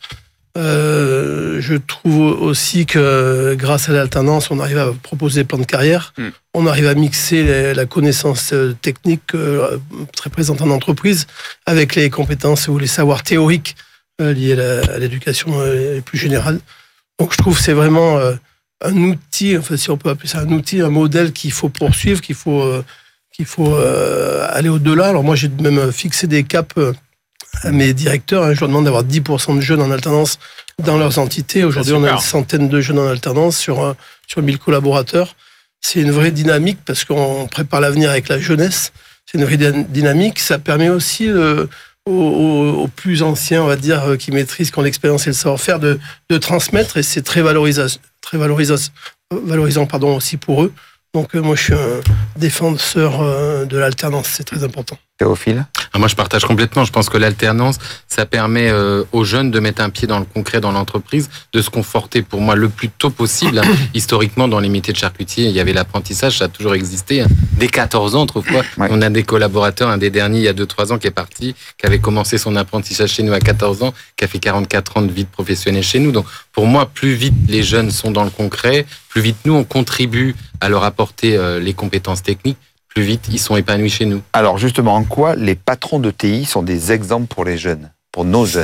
Euh, je trouve aussi que grâce à l'alternance, on arrive à proposer des plans de carrière. Mm. On arrive à mixer les, la connaissance technique euh, très présente en entreprise avec les compétences ou les savoirs théoriques euh, liés à, la, à l'éducation euh, plus générale. Donc je trouve que c'est vraiment euh, un outil, enfin si on peut appeler ça un outil, un modèle qu'il faut poursuivre, qu'il faut... Euh, qu'il faut euh, aller au-delà. Alors moi, j'ai même fixé des caps euh, à mes directeurs. Hein. Je leur demande d'avoir dix pour cent de jeunes en alternance dans leurs entités. Aujourd'hui, on a une centaine de jeunes en alternance sur, euh, sur mille collaborateurs. C'est une vraie dynamique parce qu'on prépare l'avenir avec la jeunesse. C'est une vraie dynamique. Ça permet aussi euh, aux, aux, aux plus anciens, on va dire, euh, qui maîtrisent, qui ont l'expérience et le savoir-faire, de, de transmettre. Et c'est très valorisant, très valorisant, valorisant pardon, aussi pour eux. Donc, euh, moi, je suis un défenseur euh, de l'alternance, c'est très important. Théophile ? Ah, moi, je partage complètement. Je pense que l'alternance, ça permet euh, aux jeunes de mettre un pied dans le concret dans l'entreprise, de se conforter, pour moi, le plus tôt possible. Hein. Historiquement, dans les métiers de charcutier, il y avait l'apprentissage, ça a toujours existé. Hein. Dès quatorze ans, autrefois, ouais. On a des collaborateurs, un des derniers, il y a deux trois ans, qui est parti, qui avait commencé son apprentissage chez nous à quatorze ans, qui a fait quarante-quatre ans de vie de professionnel chez nous. Donc, pour moi, plus vite les jeunes sont dans le concret, plus vite nous, on contribue à leur apporter euh, les compétences techniques, plus vite ils sont épanouis chez nous. Alors justement, en quoi les patrons de T I sont des exemples pour les jeunes, pour nos jeunes ?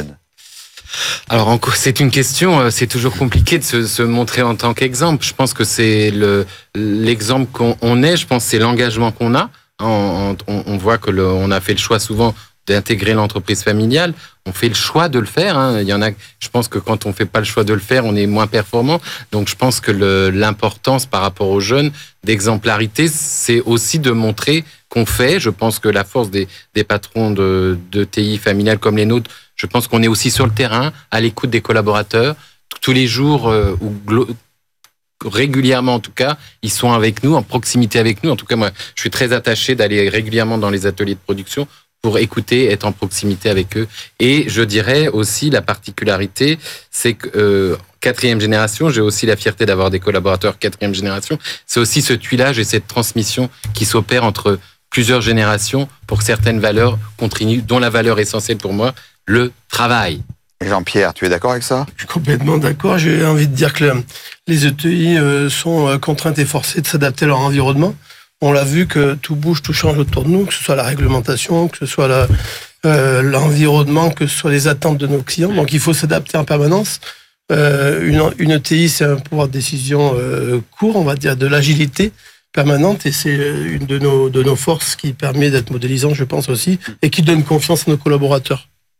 Alors c'est une question, c'est toujours compliqué de se, se montrer en tant qu'exemple. Je pense que c'est le, l'exemple qu'on on est, je pense que c'est l'engagement qu'on a. On, on, on voit que le, on a fait le choix souvent d'intégrer l'entreprise familiale. On fait le choix de le faire. Hein. Il y en a, je pense que quand on fait pas le choix de le faire, on est moins performant. Donc, je pense que le, l'importance par rapport aux jeunes d'exemplarité, c'est aussi de montrer qu'on fait. Je pense que la force des, des patrons de, de T I familiales comme les nôtres, je pense qu'on est aussi sur le terrain, à l'écoute des collaborateurs. Tous les jours, euh, ou glo- régulièrement en tout cas, ils sont avec nous, en proximité avec nous. En tout cas, moi, je suis très attaché d'aller régulièrement dans les ateliers de production pour écouter, être en proximité avec eux. Et je dirais aussi la particularité, c'est que euh, quatrième génération, j'ai aussi la fierté d'avoir des collaborateurs quatrième génération, c'est aussi ce tuilage et cette transmission qui s'opère entre plusieurs générations pour que certaines valeurs continuent, dont la valeur essentielle pour moi, le travail. Jean-Pierre, tu es d'accord avec ça ? Je suis complètement d'accord. J'ai envie de dire que les E T I sont contraintes et forcées de s'adapter à leur environnement. On l'a vu que tout bouge, tout change autour de nous, que ce soit la réglementation, que ce soit la, euh, l'environnement, que ce soit les attentes de nos clients. Donc il faut s'adapter en permanence. Euh, une, une E T I, c'est un pouvoir de décision euh, court, on va dire, de l'agilité permanente, et c'est une de nos, de nos forces qui permet d'être modélisant, je pense aussi, et qui donne confiance à nos collaborateurs. Pierre ?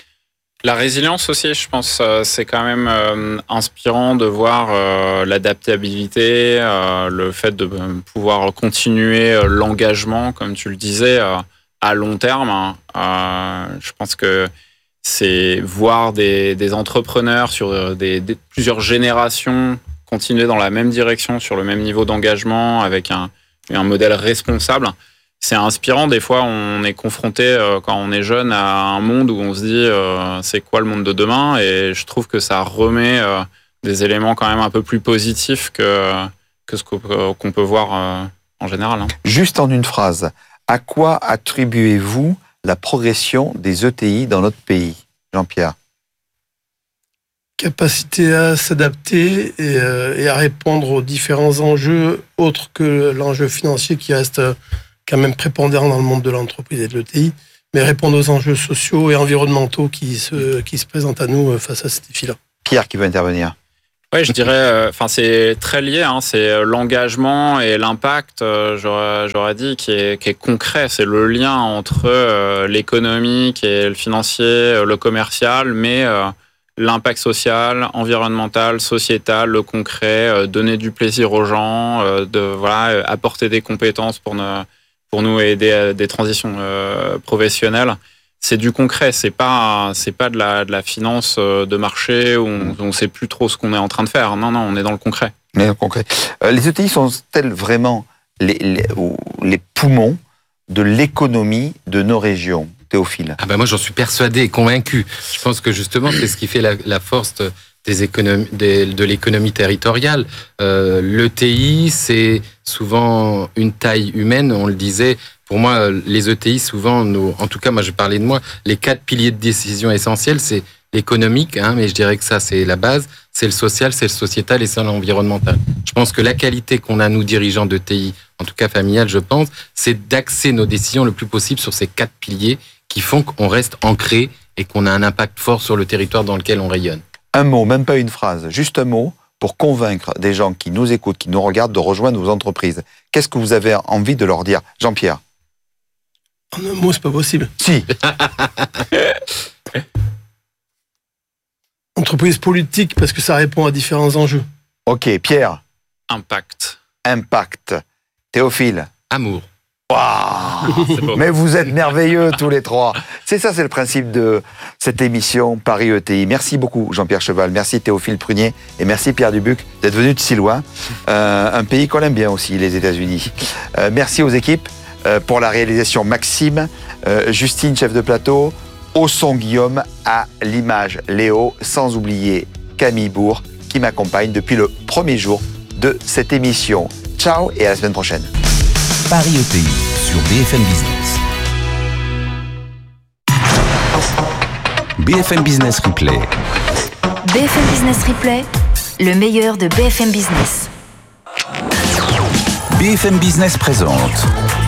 La résilience aussi, je pense, euh, c'est quand même euh, inspirant de voir euh, l'adaptabilité, euh, le fait de euh, pouvoir continuer euh, l'engagement, comme tu le disais, euh, à long terme. Hein. Euh, je pense que c'est voir des, des entrepreneurs sur des, des, plusieurs générations continuer dans la même direction, sur le même niveau d'engagement, avec un, un modèle responsable. C'est inspirant. Des fois, on est confronté, euh, quand on est jeune, à un monde où on se dit euh, c'est quoi le monde de demain ? Et je trouve que ça remet euh, des éléments quand même un peu plus positifs que, que ce qu'on peut, qu'on peut voir euh, en général. Hein. Juste en une phrase, à quoi attribuez-vous la progression des E T I dans notre pays ? Jean-Pierre ? Capacité à s'adapter et, euh, et à répondre aux différents enjeux autres que l'enjeu financier qui reste quand même prépondérant dans le monde de l'entreprise et de l'E T I, mais répondre aux enjeux sociaux et environnementaux qui se, qui se présentent à nous face à ces défis-là. Pierre qui veut intervenir. Oui, je dirais, enfin, c'est très lié, hein, c'est l'engagement et l'impact, euh, j'aurais, j'aurais dit, qui est, qui est concret. C'est le lien entre euh, l'économique et le financier, le commercial, mais euh, l'impact social, environnemental, sociétal, le concret, euh, donner du plaisir aux gens, euh, de voilà, apporter des compétences pour, ne, pour nous aider à des transitions euh, professionnelles. C'est du concret, c'est pas c'est pas de la de la finance de marché où on ne sait plus trop ce qu'on est en train de faire. Non non, on est dans le concret. Mais dans le concret. Euh, les E T I sont-elles vraiment les, les, les poumons de l'économie de nos régions, Théophile? Ah ben moi j'en suis persuadé et convaincu. Je pense que justement c'est ce qui fait la, la force des économies, des, de l'économie territoriale. Euh, L'E T I c'est souvent une taille humaine, on le disait. Pour moi, les E T I, souvent, nos, en tout cas, moi, je parlais de moi, les quatre piliers de décision essentiels, c'est l'économique, hein, mais je dirais que ça, c'est la base, c'est le social, c'est le sociétal et c'est l'environnemental. Je pense que la qualité qu'on a, nous, dirigeants d'E T I, en tout cas familial, je pense, c'est d'axer nos décisions le plus possible sur ces quatre piliers qui font qu'on reste ancré et qu'on a un impact fort sur le territoire dans lequel on rayonne. Un mot, même pas une phrase, juste un mot pour convaincre des gens qui nous écoutent, qui nous regardent, de rejoindre vos entreprises. Qu'est-ce que vous avez envie de leur dire? Jean-Pierre? En un mot, c'est pas possible. Si. Entreprise politique, parce que ça répond à différents enjeux. Ok, Pierre? Impact. Impact. Théophile? Amour. Wow. Mais vous êtes merveilleux tous les trois. C'est ça, c'est le principe de cette émission Paris E T I. Merci beaucoup Jean-Pierre Cheval, merci Théophile Prunier et merci Pierre Dubuc d'être venus de si loin. Euh, un pays qu'on aime bien aussi, les États-Unis. Euh, merci aux équipes. Euh, pour la réalisation Maxime, euh, Justine, chef de plateau, au son Guillaume, à l'image Léo, sans oublier Camille Bourg qui m'accompagne depuis le premier jour de cette émission. Ciao et à la semaine prochaine. Paris E T I sur B F M Business. B F M Business Replay. B F M Business Replay, le meilleur de B F M Business. B F M Business présente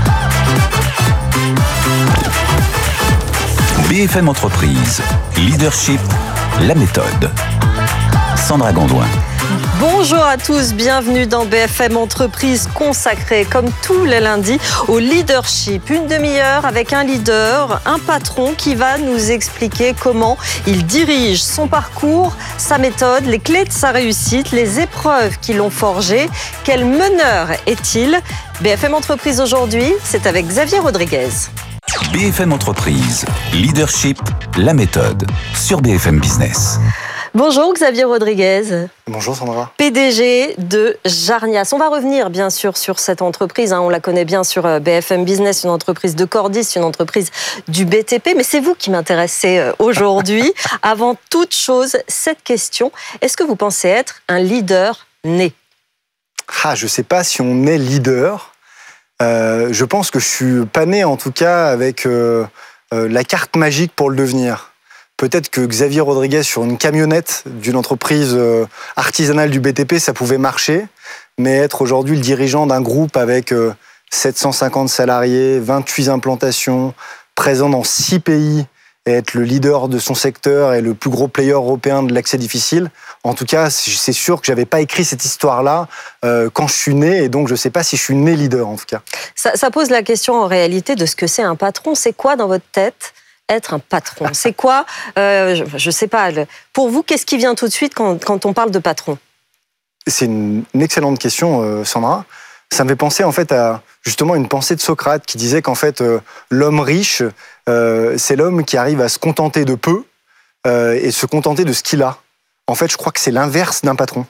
B F M Entreprise, Leadership, la méthode. Sandra Gondouin. Bonjour à tous, bienvenue dans B F M Entreprise consacrée comme tous les lundis au leadership. Une demi-heure avec un leader, un patron qui va nous expliquer comment il dirige son parcours, sa méthode, les clés de sa réussite, les épreuves qui l'ont forgé. Quel meneur est-il? B F M Entreprise aujourd'hui, c'est avec Xavier Rodriguez. B F M Entreprise, Leadership, la méthode, sur B F M Business. Bonjour Xavier Rodriguez. Bonjour Sandra. P D G de Jarnias. On va revenir bien sûr sur cette entreprise. Hein. On la connaît bien sur B F M Business, une entreprise de Cordis, une entreprise du B T P. Mais c'est vous qui m'intéressez aujourd'hui. Avant toute chose, cette question. Est-ce que vous pensez être un leader né? Ah, je ne sais pas si on est leader. Euh, je pense que je suis pas né en tout cas avec euh, euh, la carte magique pour le devenir. Peut-être que Xavier Rodriguez sur une camionnette d'une entreprise euh, artisanale du B T P, ça pouvait marcher, mais être aujourd'hui le dirigeant d'un groupe avec euh, sept cent cinquante salariés, vingt-huit implantations, présent dans six pays, et être le leader de son secteur et le plus gros player européen de l'accès difficile, en tout cas, c'est sûr que j'avais pas écrit cette histoire-là euh, quand je suis né, et donc je sais pas si je suis né leader, en tout cas. Ça, ça pose la question en réalité de ce que c'est un patron. C'est quoi dans votre tête être un patron? C'est quoi, euh, je ne sais pas, pour vous, qu'est-ce qui vient tout de suite quand, quand on parle de patron? C'est une, une excellente question, euh, Sandra. Ça me fait penser en fait à justement une pensée de Socrate qui disait qu'en fait euh, l'homme riche, euh, c'est l'homme qui arrive à se contenter de peu euh, et se contenter de ce qu'il a. En fait, je crois que c'est l'inverse d'un patron.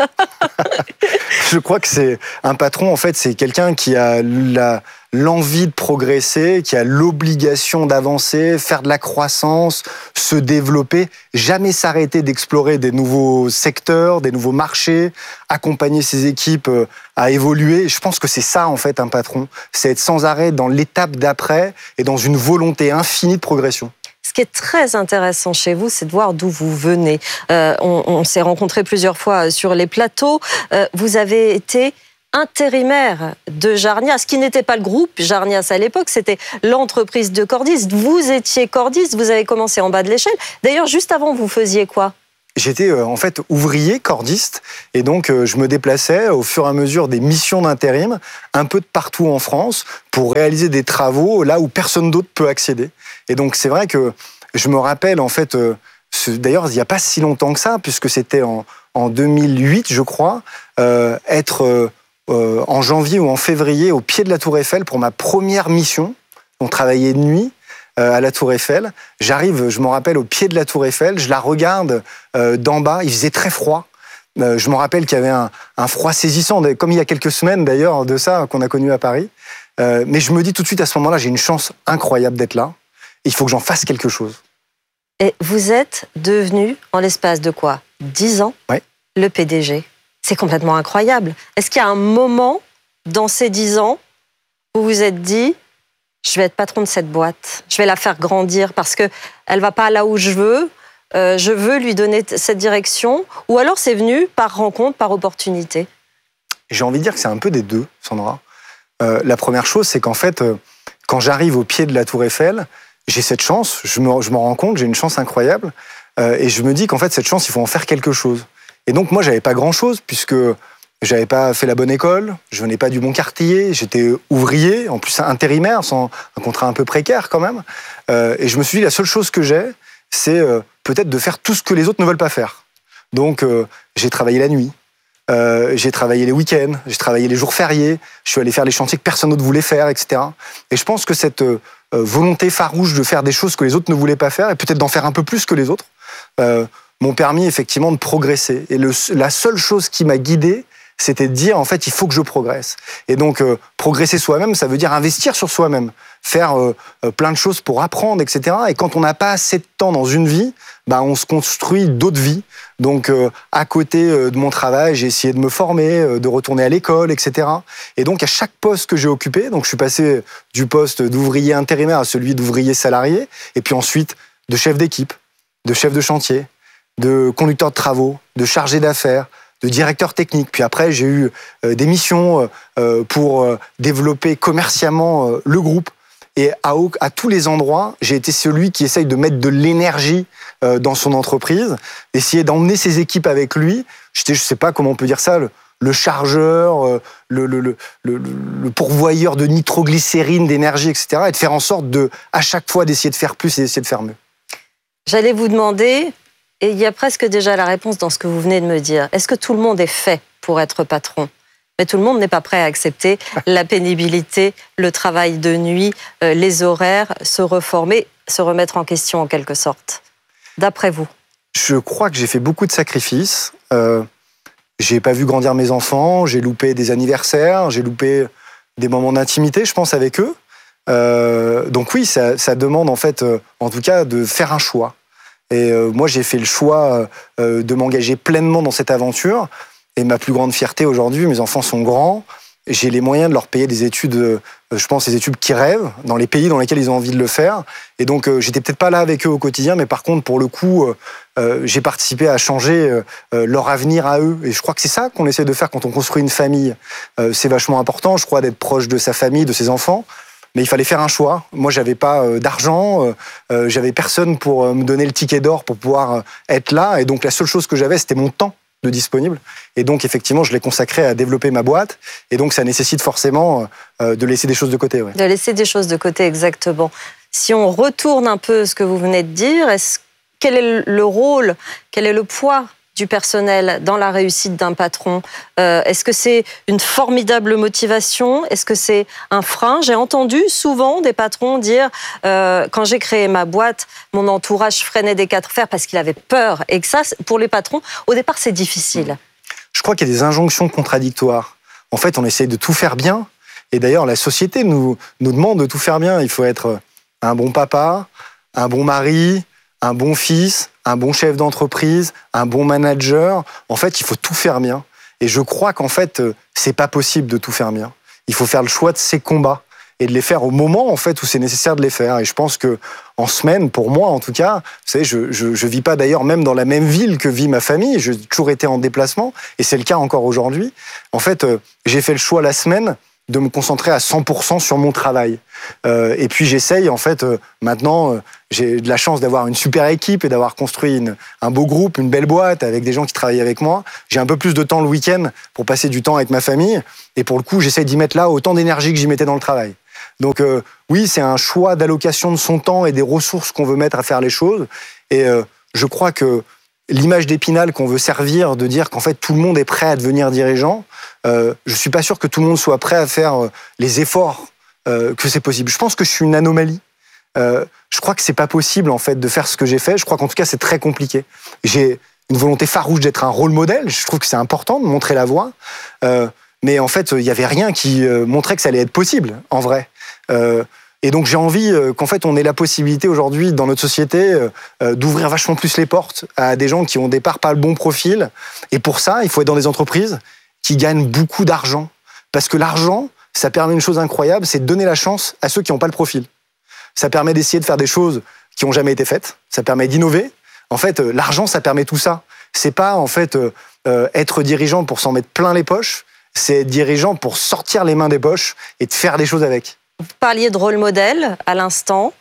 Je crois que c'est un patron, en fait, c'est quelqu'un qui a la, l'envie de progresser, qui a l'obligation d'avancer, faire de la croissance, se développer, jamais s'arrêter d'explorer des nouveaux secteurs, des nouveaux marchés, accompagner ses équipes à évoluer. Je pense que c'est ça, en fait, un patron. C'est être sans arrêt dans l'étape d'après et dans une volonté infinie de progression. Ce qui est très intéressant chez vous, c'est de voir d'où vous venez. Euh, on, on s'est rencontrés plusieurs fois sur les plateaux. Euh, vous avez été intérimaire de Jarnias, qui n'était pas le groupe Jarnias à l'époque, c'était l'entreprise de cordistes. Vous étiez cordiste, vous avez commencé en bas de l'échelle. D'ailleurs, juste avant, vous faisiez quoi ? J'étais euh, en fait ouvrier cordiste et donc euh, je me déplaçais au fur et à mesure des missions d'intérim un peu de partout en France pour réaliser des travaux là où personne d'autre peut accéder. Et donc c'est vrai que je me rappelle en fait, euh, ce, d'ailleurs il n'y a pas si longtemps que ça, puisque c'était en, en deux mille huit je crois, euh, être... Euh, Euh, en janvier ou en février au pied de la Tour Eiffel pour ma première mission. On travaillait de nuit euh, à la Tour Eiffel. J'arrive, je me rappelle, au pied de la Tour Eiffel. Je la regarde euh, d'en bas. Il faisait très froid. Euh, je me rappelle qu'il y avait un, un froid saisissant, comme il y a quelques semaines d'ailleurs de ça qu'on a connu à Paris. Euh, mais je me dis tout de suite à ce moment-là, j'ai une chance incroyable d'être là. Il faut que j'en fasse quelque chose. Et vous êtes devenu, en l'espace de quoi ? dix ans, ouais. le P D G. C'est complètement incroyable. Est-ce qu'il y a un moment dans ces dix ans où vous vous êtes dit « je vais être patron de cette boîte, je vais la faire grandir parce qu'elle ne va pas là où je veux, euh, je veux lui donner cette direction » ou alors c'est venu par rencontre, par opportunité ? J'ai envie de dire que c'est un peu des deux, Sandra. Euh, la première chose, c'est qu'en fait, euh, quand j'arrive au pied de la Tour Eiffel, j'ai cette chance, je me, je m'en rends compte, j'ai une chance incroyable euh, et je me dis qu'en fait, cette chance, il faut en faire quelque chose. Et donc, moi, j'avais pas grand-chose, puisque j'avais pas fait la bonne école, je venais pas du bon quartier, j'étais ouvrier, en plus intérimaire, sans un contrat un peu précaire quand même. Euh, et je me suis dit, la seule chose que j'ai, c'est euh, peut-être de faire tout ce que les autres ne veulent pas faire. Donc, euh, j'ai travaillé la nuit, euh, j'ai travaillé les week-ends, j'ai travaillé les jours fériés, je suis allé faire les chantiers que personne d'autre voulait faire, et cetera. Et je pense que cette euh, volonté farouche de faire des choses que les autres ne voulaient pas faire, et peut-être d'en faire un peu plus que les autres, euh, m'ont permis effectivement de progresser. Et le, la seule chose qui m'a guidé, c'était de dire, en fait, il faut que je progresse. Et donc, euh, progresser soi-même, ça veut dire investir sur soi-même, faire euh, plein de choses pour apprendre, et cetera. Et quand on n'a pas assez de temps dans une vie, bah, on se construit d'autres vies. Donc, euh, à côté euh, de mon travail, j'ai essayé de me former, euh, de retourner à l'école, et cetera. Et donc, à chaque poste que j'ai occupé, donc je suis passé du poste d'ouvrier intérimaire à celui d'ouvrier salarié, et puis ensuite de chef d'équipe, de chef de chantier, de conducteur de travaux, de chargé d'affaires, de directeur technique. Puis après, j'ai eu euh, des missions euh, pour euh, développer commercialement euh, le groupe. Et à, à tous les endroits, j'ai été celui qui essaye de mettre de l'énergie euh, dans son entreprise, d'essayer d'emmener ses équipes avec lui. J'étais, je sais pas comment on peut dire ça, le, le chargeur, euh, le, le, le, le, le pourvoyeur de nitroglycérine, d'énergie, et cetera. Et de faire en sorte de, à chaque fois, d'essayer de faire plus et d'essayer de faire mieux. J'allais vous demander... Et il y a presque déjà la réponse dans ce que vous venez de me dire. Est-ce que tout le monde est fait pour être patron ? Mais tout le monde n'est pas prêt à accepter la pénibilité, le travail de nuit, euh, les horaires, se reformer, se remettre en question en quelque sorte. D'après vous ? Je crois que j'ai fait beaucoup de sacrifices. Euh, j'ai pas vu grandir mes enfants, j'ai loupé des anniversaires, j'ai loupé des moments d'intimité, je pense, avec eux. Euh, donc oui, ça, ça demande en fait, euh, en tout cas, de faire un choix. Et euh, moi, j'ai fait le choix euh, de m'engager pleinement dans cette aventure. Et ma plus grande fierté aujourd'hui, mes enfants sont grands. J'ai les moyens de leur payer des études, euh, je pense, des études qui rêvent, dans les pays dans lesquels ils ont envie de le faire. Et donc, euh, j'étais peut-être pas là avec eux au quotidien, mais par contre, pour le coup, euh, euh, j'ai participé à changer euh, leur avenir à eux. Et je crois que c'est ça qu'on essaie de faire quand on construit une famille. Euh, c'est vachement important, je crois, d'être proche de sa famille, de ses enfants. Mais il fallait faire un choix. Moi, j'avais pas euh, d'argent, euh, euh, j'avais personne pour euh, me donner le ticket d'or pour pouvoir euh, être là. Et donc, la seule chose que j'avais, c'était mon temps de disponible. Et donc, effectivement, je l'ai consacré à développer ma boîte. Et donc, ça nécessite forcément euh, de laisser des choses de côté. Ouais. De laisser des choses de côté, exactement. Si on retourne un peu ce que vous venez de dire, est-ce, quel est le rôle, quel est le poids du personnel dans la réussite d'un patron ? euh, Est-ce que c'est une formidable motivation ? Est-ce que c'est un frein ? J'ai entendu souvent des patrons dire euh, quand j'ai créé ma boîte, mon entourage freinait des quatre fers parce qu'il avait peur. Et que ça, pour les patrons, au départ, c'est difficile. Je crois qu'il y a des injonctions contradictoires. En fait, on essaye de tout faire bien. Et d'ailleurs, la société nous, nous demande de tout faire bien. Il faut être un bon papa, un bon mari, un bon fils, un bon chef d'entreprise, un bon manager. En fait, il faut tout faire bien. Et je crois qu'en fait, c'est pas possible de tout faire bien. Il faut faire le choix de ses combats. et de les faire au moment en fait où c'est nécessaire de les faire. Et je pense que en semaine, pour moi en tout cas, vous savez, je je, je vis pas d'ailleurs même dans la même ville que vit ma famille. J'ai toujours été en déplacement et c'est le cas encore aujourd'hui. En fait, euh, j'ai fait le choix la semaine de me concentrer à cent pour cent sur mon travail. Euh, et puis j'essaye, en fait, euh, maintenant, euh, j'ai de la chance d'avoir une super équipe et d'avoir construit une, un beau groupe, une belle boîte avec des gens qui travaillent avec moi. J'ai un peu plus de temps le week-end pour passer du temps avec ma famille. Et pour le coup, j'essaye d'y mettre là autant d'énergie que j'y mettais dans le travail. Donc euh, oui, c'est un choix d'allocation de son temps et des ressources qu'on veut mettre à faire les choses. Et euh, je crois que l'image d'Épinal qu'on veut servir, de dire qu'en fait tout le monde est prêt à devenir dirigeant, euh, je suis pas sûr que tout le monde soit prêt à faire euh, les efforts euh, que c'est possible. Je pense que je suis une anomalie. Euh, je crois que c'est pas possible en fait de faire ce que j'ai fait. Je crois qu'en tout cas c'est très compliqué. J'ai une volonté farouche d'être un rôle modèle. Je trouve que c'est important de montrer la voie. Euh, mais en fait, il y avait rien qui euh, montrait que ça allait être possible en vrai. Euh, Et donc j'ai envie euh, qu'en fait on ait la possibilité aujourd'hui dans notre société euh, d'ouvrir vachement plus les portes à des gens qui ont au départ pas le bon profil. Et pour ça, il faut être dans des entreprises qui gagnent beaucoup d'argent. Parce que l'argent, ça permet une chose incroyable, c'est de donner la chance à ceux qui n'ont pas le profil. Ça permet d'essayer de faire des choses qui n'ont jamais été faites. Ça permet d'innover. En fait, euh, l'argent, ça permet tout ça. C'est pas en fait euh, euh, être dirigeant pour s'en mettre plein les poches. C'est être dirigeant pour sortir les mains des poches et de faire des choses avec. Vous parliez de rôle modèle à l'instant.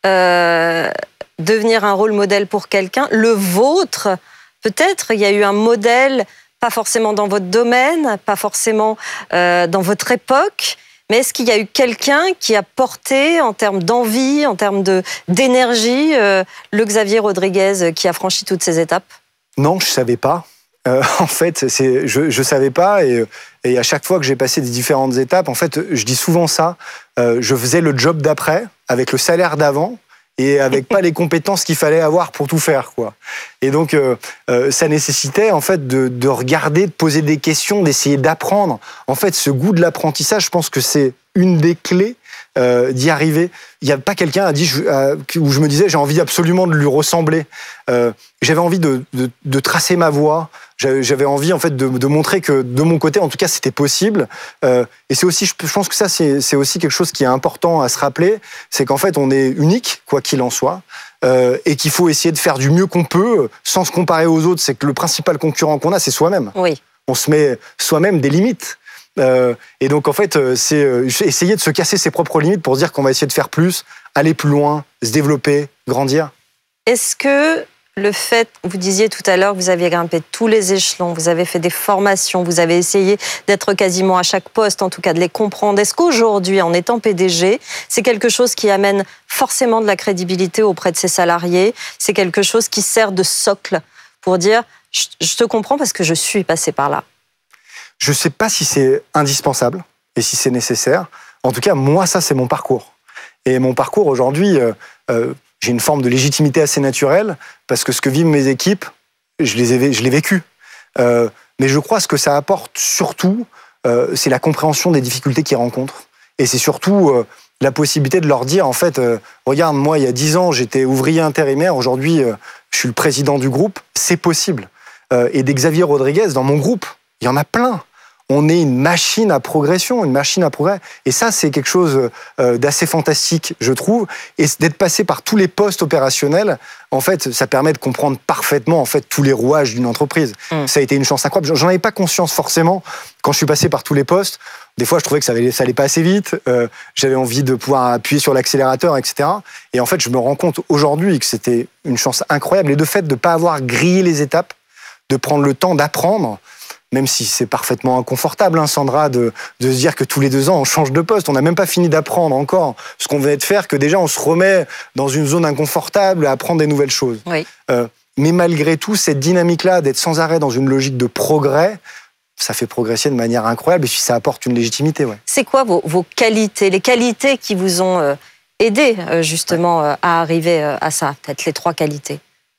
Euh, devenir un rôle modèle pour quelqu'un. Le vôtre, peut-être, il y a eu un modèle, pas forcément dans votre domaine, pas forcément euh, dans votre époque, mais est-ce qu'il y a eu quelqu'un qui a porté, en termes d'envie, en termes de, d'énergie, euh, le Xavier Rodriguez qui a franchi toutes ces étapes ? Non, je ne savais pas. Euh, en fait, c'est, je ne savais pas et, et à chaque fois que j'ai passé des différentes étapes, en fait, je dis souvent ça, euh, je faisais le job d'après avec le salaire d'avant et avec pas les compétences qu'il fallait avoir pour tout faire, quoi. Et donc, euh, euh, ça nécessitait en fait de, de regarder, de poser des questions, d'essayer d'apprendre. En fait, ce goût de l'apprentissage, je pense que c'est une des clés euh, d'y arriver. Il n'y a pas quelqu'un à dit, je, à, où je me disais j'ai envie absolument de lui ressembler. Euh, j'avais envie de, de, de tracer ma voie. J'avais envie en fait de, de montrer que de mon côté, en tout cas, c'était possible. Euh, et c'est aussi, je pense que ça, c'est, c'est aussi quelque chose qui est important à se rappeler, c'est qu'en fait, on est unique, quoi qu'il en soit, euh, et qu'il faut essayer de faire du mieux qu'on peut, sans se comparer aux autres. C'est que le principal concurrent qu'on a, c'est soi-même. Oui. On se met soi-même des limites. Euh, et donc, en fait, c'est essayer de se casser ses propres limites pour se dire qu'on va essayer de faire plus, aller plus loin, se développer, grandir. Est-ce que le fait, vous disiez tout à l'heure, vous aviez grimpé tous les échelons, vous avez fait des formations, vous avez essayé d'être quasiment à chaque poste, en tout cas de les comprendre. Est-ce qu'aujourd'hui, en étant P D G, c'est quelque chose qui amène forcément de la crédibilité auprès de ses salariés ? C'est quelque chose qui sert de socle pour dire « je te comprends parce que je suis passé par là ». Je ne sais pas si c'est indispensable et si c'est nécessaire. En tout cas, moi, ça, c'est mon parcours. Et mon parcours aujourd'hui... Euh, euh, j'ai une forme de légitimité assez naturelle parce que ce que vivent mes équipes, je les ai, je l'ai vécu. Euh, mais je crois que ce que ça apporte surtout, euh, c'est la compréhension des difficultés qu'ils rencontrent. Et c'est surtout euh, la possibilité de leur dire, en fait, euh, regarde, moi, il y a dix ans, j'étais ouvrier intérimaire. Aujourd'hui, euh, je suis le président du groupe. C'est possible. Euh, et des Xavier Rodriguez, dans mon groupe, il y en a plein. On est une machine à progression, une machine à progrès. Et ça, c'est quelque chose d'assez fantastique, je trouve. Et d'être passé par tous les postes opérationnels, en fait, ça permet de comprendre parfaitement en fait tous les rouages d'une entreprise. Mmh. Ça a été une chance incroyable. J'en avais pas conscience forcément quand je suis passé par tous les postes. Des fois, je trouvais que ça allait, ça allait pas assez vite. Euh, j'avais envie de pouvoir appuyer sur l'accélérateur, et cetera. Et en fait, je me rends compte aujourd'hui que c'était une chance incroyable. Et de fait de pas avoir grillé les étapes, de prendre le temps d'apprendre. Même si c'est parfaitement inconfortable, hein, Sandra, de, de se dire que tous les deux ans, on change de poste. On n'a même pas fini d'apprendre encore ce qu'on venait de faire, que déjà, on se remet dans une zone inconfortable à apprendre des nouvelles choses. Oui. Euh, mais malgré tout, cette dynamique-là, d'être sans arrêt dans une logique de progrès, ça fait progresser de manière incroyable et puis ça apporte une légitimité. Ouais. C'est quoi vos, vos qualités, les qualités qui vous ont euh, aidé, euh, justement, euh, à arriver euh, à ça? Peut-être les trois qualités.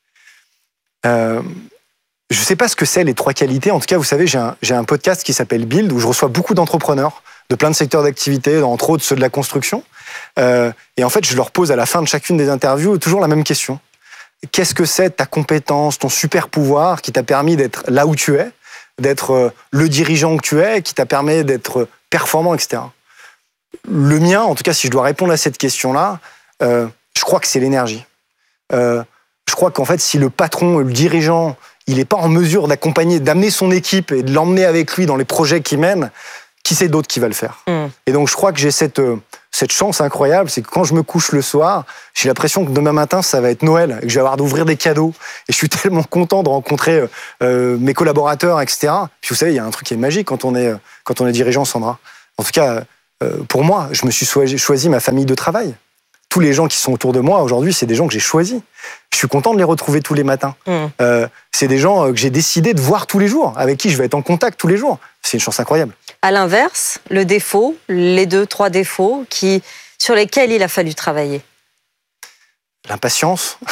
Euh... Je ne sais pas ce que c'est les trois qualités. En tout cas, vous savez, j'ai un, j'ai un podcast qui s'appelle Build où je reçois beaucoup d'entrepreneurs de plein de secteurs d'activité, entre autres ceux de la construction. Euh, et en fait, je leur pose à la fin de chacune des interviews toujours la même question. Qu'est-ce que c'est ta compétence, ton super pouvoir qui t'a permis d'être là où tu es, d'être le dirigeant que tu es, qui t'a permis d'être performant, et cetera. le mien, en tout cas, si je dois répondre à cette question-là, euh, je crois que c'est l'énergie. Euh, je crois qu'en fait, si le patron, le dirigeant, il n'est pas en mesure d'accompagner, d'amener son équipe et de l'emmener avec lui dans les projets qu'il mène, qui c'est d'autre qui va le faire? Mm. Et donc, je crois que j'ai cette, euh, cette chance incroyable, c'est que quand je me couche le soir, j'ai l'impression que demain matin, ça va être Noël, et que je vais avoir d'ouvrir des cadeaux. Et je suis tellement content de rencontrer euh, mes collaborateurs, et cetera. Puis vous savez, il y a un truc qui est magique quand on est, quand on est dirigeant, Sandra. En tout cas, euh, pour moi, je me suis choisi ma famille de travail. Tous les gens qui sont autour de moi aujourd'hui, c'est des gens que j'ai choisis. Je suis content de les retrouver tous les matins. Mmh. Euh, c'est des gens que j'ai décidé de voir tous les jours, avec qui je vais être en contact tous les jours. C'est une chance incroyable. À l'inverse, le défaut, les deux, trois défauts qui, sur lesquels il a fallu travailler. L'impatience.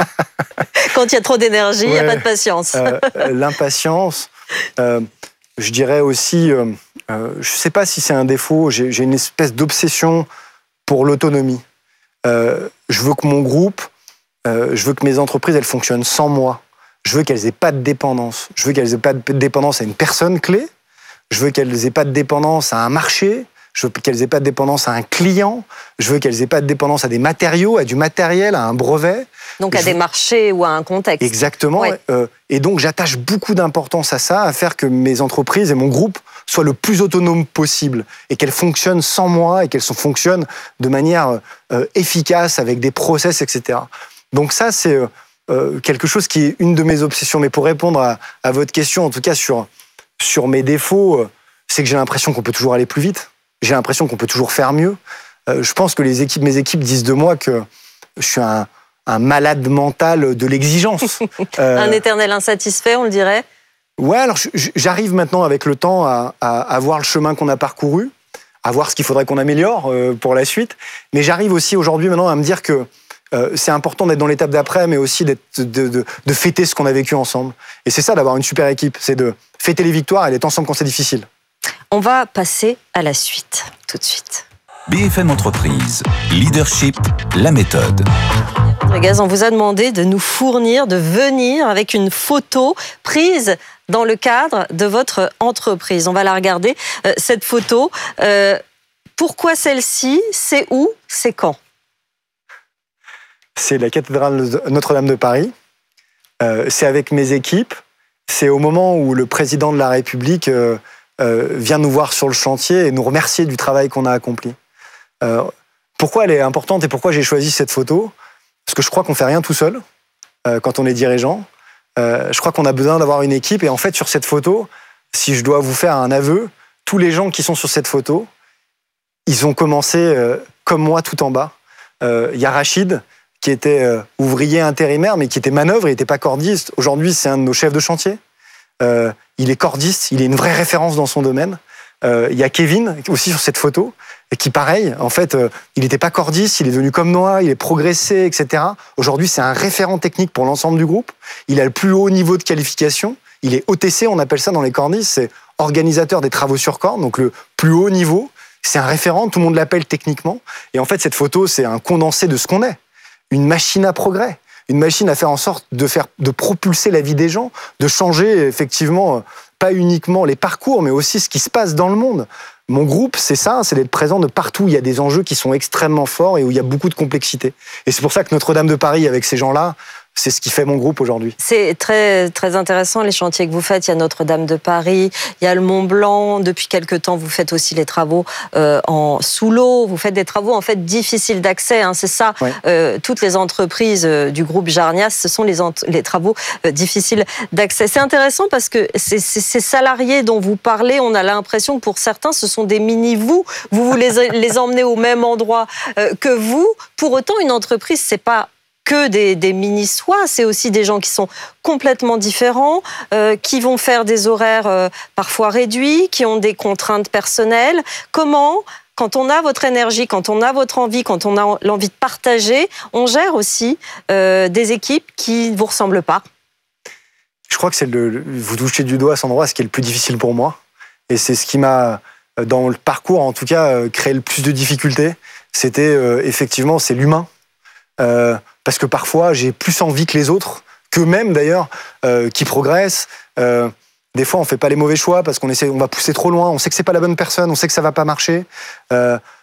Quand il y a trop d'énergie, il ouais. n'y a pas de patience. euh, l'impatience. Euh, je dirais aussi, euh, euh, je ne sais pas si c'est un défaut, j'ai, j'ai une espèce d'obsession pour l'autonomie. Euh, je veux que mon groupe, euh, je veux que mes entreprises, elles fonctionnent sans moi. Je veux qu'elles aient pas de dépendance. Je veux qu'elles aient pas de dépendance à une personne clé. Je veux qu'elles aient pas de dépendance à un marché. Je veux qu'elles aient pas de dépendance à un client. Je veux qu'elles aient pas de dépendance à des matériaux, à du matériel, à un brevet. Donc à je des veux... marchés ou à un contexte. Exactement. Ouais. Euh, et donc j'attache beaucoup d'importance à ça, à faire que mes entreprises et mon groupe soient le plus autonomes possible et qu'elles fonctionnent sans moi et qu'elles fonctionnent de manière euh, efficace avec des process, et cetera. Donc ça, c'est euh, quelque chose qui est une de mes obsessions. Mais pour répondre à, à votre question, en tout cas sur, sur mes défauts, euh, c'est que j'ai l'impression qu'on peut toujours aller plus vite. J'ai l'impression qu'on peut toujours faire mieux. Euh, je pense que les équipes, mes équipes disent de moi que je suis un, un malade mental de l'exigence. euh, un éternel insatisfait, on le dirait. Ouais, alors j'arrive maintenant avec le temps à, à, à voir le chemin qu'on a parcouru, à voir ce qu'il faudrait qu'on améliore euh, pour la suite. Mais j'arrive aussi aujourd'hui maintenant à me dire que euh, c'est important d'être dans l'étape d'après, mais aussi d'être, de, de, de fêter ce qu'on a vécu ensemble. Et c'est ça d'avoir une super équipe, c'est de fêter les victoires et d'être ensemble quand c'est difficile. On va passer à la suite, tout de suite. B F M Entreprise, Leadership, la méthode. Rodriguez, on vous a demandé de nous fournir, de venir avec une photo prise dans le cadre de votre entreprise. On va la regarder, euh, cette photo. Euh, pourquoi celle-ci? C'est où? C'est quand? C'est la cathédrale Notre-Dame de Paris. Euh, c'est avec mes équipes. C'est au moment où le président de la République euh, euh, vient nous voir sur le chantier et nous remercier du travail qu'on a accompli. Euh, pourquoi elle est importante et pourquoi j'ai choisi cette photo? Parce que je crois qu'on ne fait rien tout seul euh, quand on est dirigeant. Euh, je crois qu'on a besoin d'avoir une équipe. Et en fait, sur cette photo, si je dois vous faire un aveu, tous les gens qui sont sur cette photo, ils ont commencé euh, comme moi tout en bas. Il euh, y a Rachid, qui était euh, ouvrier intérimaire, mais qui était manœuvre, il n'était pas cordiste. Aujourd'hui, c'est un de nos chefs de chantier. Euh, il est cordiste, il est une vraie référence dans son domaine. Il euh, y a Kevin, aussi sur cette photo, qui, pareil, en fait, euh, il n'était pas cordiste, il est devenu comme moi, il est progressé, et cetera. Aujourd'hui, c'est un référent technique pour l'ensemble du groupe. Il a le plus haut niveau de qualification. Il est O T C, on appelle ça dans les cordistes, c'est organisateur des travaux sur corde, donc le plus haut niveau. C'est un référent, tout le monde l'appelle techniquement. Et en fait, cette photo, c'est un condensé de ce qu'on est. Une machine à progrès, une machine à faire en sorte de faire, de propulser la vie des gens, de changer effectivement pas uniquement les parcours, mais aussi ce qui se passe dans le monde. Mon groupe, c'est ça, c'est d'être présent de partout où il y a des enjeux qui sont extrêmement forts et où il y a beaucoup de complexité. Et c'est pour ça que Notre-Dame de Paris, avec ces gens-là, c'est ce qui fait mon groupe aujourd'hui. C'est très, très intéressant, les chantiers que vous faites. Il y a Notre-Dame de Paris, il y a le Mont Blanc. Depuis quelque temps, vous faites aussi les travaux euh, en sous l'eau. Vous faites des travaux en fait difficiles d'accès. Hein, c'est ça. Ouais. Euh, toutes les entreprises euh, du groupe Jarnias, ce sont les, ent- les travaux euh, difficiles d'accès. C'est intéressant parce que ces, ces, ces salariés dont vous parlez, on a l'impression que pour certains, ce sont des mini-vous. Vous, vous les, les emmenez au même endroit euh, que vous. Pour autant, une entreprise, c'est pas que des, des mini-soi, c'est aussi des gens qui sont complètement différents, euh, qui vont faire des horaires euh, parfois réduits, qui ont des contraintes personnelles. Comment, quand on a votre énergie, quand on a votre envie, quand on a l'envie de partager, on gère aussi euh, des équipes qui ne vous ressemblent pas? Je crois que c'est le, vous touchez du doigt à cet endroit, ce qui est le plus difficile pour moi. Et c'est ce qui m'a, dans le parcours en tout cas, créé le plus de difficultés. C'était euh, effectivement, c'est l'humain. Euh, parce que parfois, j'ai plus envie que les autres, qu'eux-mêmes d'ailleurs, euh, qui progressent. Euh, des fois, on fait pas les mauvais choix parce qu'on essaie, on va pousser trop loin, on sait que c'est pas la bonne personne, on sait que ça va pas marcher. Euh,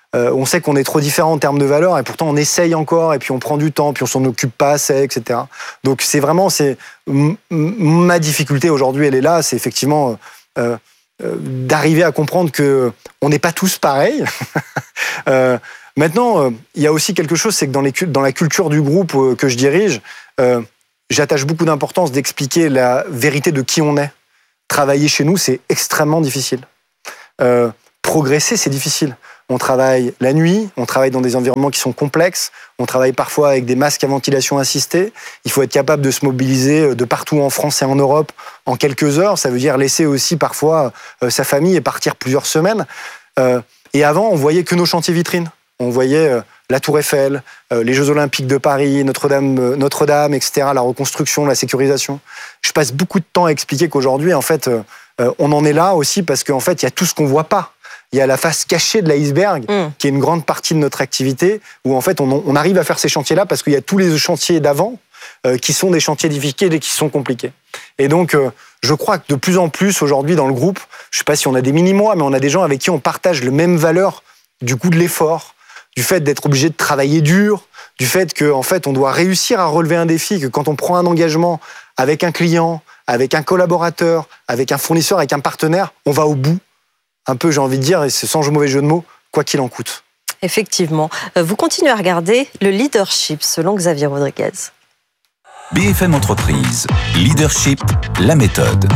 Euh, on sait qu'on est trop différents en termes de valeurs et pourtant on essaye encore et puis on prend du temps, puis on s'en occupe pas assez, et cetera. Donc c'est vraiment, c'est m- ma difficulté aujourd'hui, elle est là, c'est effectivement euh, euh, d'arriver à comprendre que on n'est pas tous pareils. euh, maintenant, euh, il y a aussi quelque chose, c'est que dans, les, dans la culture du groupe euh, que je dirige, euh, j'attache beaucoup d'importance d'expliquer la vérité de qui on est. Travailler chez nous, c'est extrêmement difficile. Euh, progresser, c'est difficile. On travaille la nuit, on travaille dans des environnements qui sont complexes, on travaille parfois avec des masques à ventilation assistée. Il faut être capable de se mobiliser de partout en France et en Europe en quelques heures. Ça veut dire laisser aussi parfois euh, sa famille et partir plusieurs semaines. Euh, et avant, on voyait que nos chantiers vitrines. On voyait euh, la Tour Eiffel, euh, les Jeux Olympiques de Paris, Notre-Dame, euh, Notre-Dame, et cetera, la reconstruction, la sécurisation. Je passe beaucoup de temps à expliquer qu'aujourd'hui, en fait, euh, euh, on en est là aussi parce qu'en fait, il y a tout ce qu'on voit pas. Il y a la face cachée de l'iceberg, mmh. qui est une grande partie de notre activité, où en fait on, on arrive à faire ces chantiers-là parce qu'il y a tous les chantiers d'avant euh, qui sont des chantiers difficiles et qui sont compliqués. Et donc, euh, je crois que de plus en plus aujourd'hui dans le groupe, je ne sais pas si on a des mini-mois, mais on a des gens avec qui on partage les mêmes valeurs du coût de l'effort, du fait d'être obligé de travailler dur, du fait qu'en fait on doit réussir à relever un défi, que quand on prend un engagement avec un client, avec un collaborateur, avec un fournisseur, avec un partenaire, on va au bout. Un peu, j'ai envie de dire, et c'est sans mauvais jeu de mots, quoi qu'il en coûte. Effectivement. Vous continuez à regarder le leadership, selon Xavier Rodriguez. B F M Entreprise, leadership, la méthode.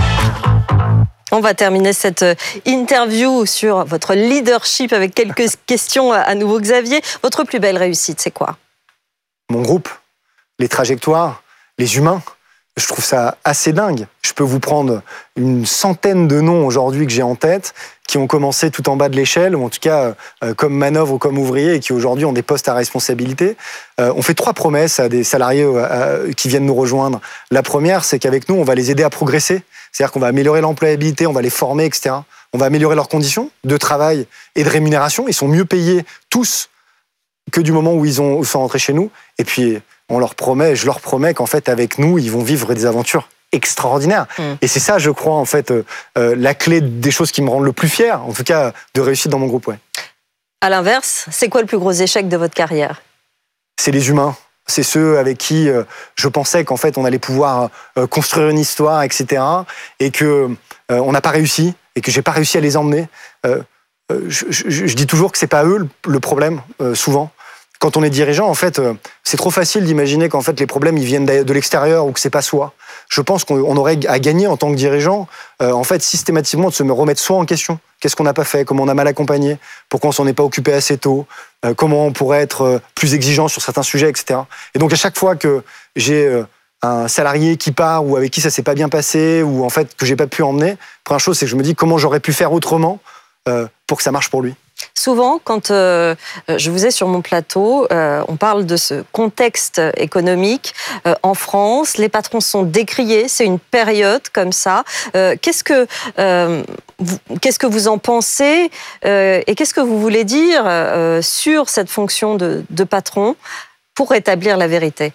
On va terminer cette interview sur votre leadership avec quelques questions à nouveau, Xavier. Votre plus belle réussite, c'est quoi? Mon groupe, les trajectoires, les humains. Je trouve ça assez dingue. Je peux vous prendre une centaine de noms aujourd'hui que j'ai en tête, qui ont commencé tout en bas de l'échelle, ou en tout cas euh, comme manœuvre ou comme ouvriers, et qui aujourd'hui ont des postes à responsabilité. Euh, on fait trois promesses à des salariés euh, qui viennent nous rejoindre. La première, c'est qu'avec nous, on va les aider à progresser. C'est-à-dire qu'on va améliorer l'employabilité, on va les former, et cetera. On va améliorer leurs conditions de travail et de rémunération. Ils sont mieux payés tous que du moment où ils, ont, où ils sont rentrés chez nous. Et puis, on leur promet, je leur promets qu'en fait, avec nous, ils vont vivre des aventures extraordinaires. Mmh. Et c'est ça, je crois, en fait, euh, la clé des choses qui me rendent le plus fier, en tout cas, de réussite dans mon groupe. Ouais. À l'inverse, c'est quoi le plus gros échec de votre carrière? C'est les humains. C'est ceux avec qui euh, je pensais qu'en fait, on allait pouvoir euh, construire une histoire, et cetera. Et que euh, on n'a pas réussi, et que j'ai pas réussi à les emmener. Euh, je, je, je dis toujours que c'est pas eux le, le problème, euh, souvent. Quand on est dirigeant, en fait, euh, c'est trop facile d'imaginer qu'en fait les problèmes ils viennent de l'extérieur ou que c'est pas soi. Je pense qu'on aurait à gagner en tant que dirigeant, euh, en fait, systématiquement de se remettre soi en question. Qu'est-ce qu'on n'a pas fait? Comment on a mal accompagné? Pourquoi on s'en est pas occupé assez tôt? euh, Comment on pourrait être euh, plus exigeant sur certains sujets, et cetera. Et donc à chaque fois que j'ai euh, un salarié qui part ou avec qui ça s'est pas bien passé ou en fait que j'ai pas pu emmener, première chose c'est que je me dis comment j'aurais pu faire autrement euh, pour que ça marche pour lui. Souvent, quand euh, je vous ai sur mon plateau, euh, on parle de ce contexte économique euh, en France. Les patrons sont décriés, c'est une période comme ça. Euh, qu'est-ce que euh, vous, qu'est-ce que vous en pensez euh, et qu'est-ce que vous voulez dire euh, sur cette fonction de, de patron pour rétablir la vérité?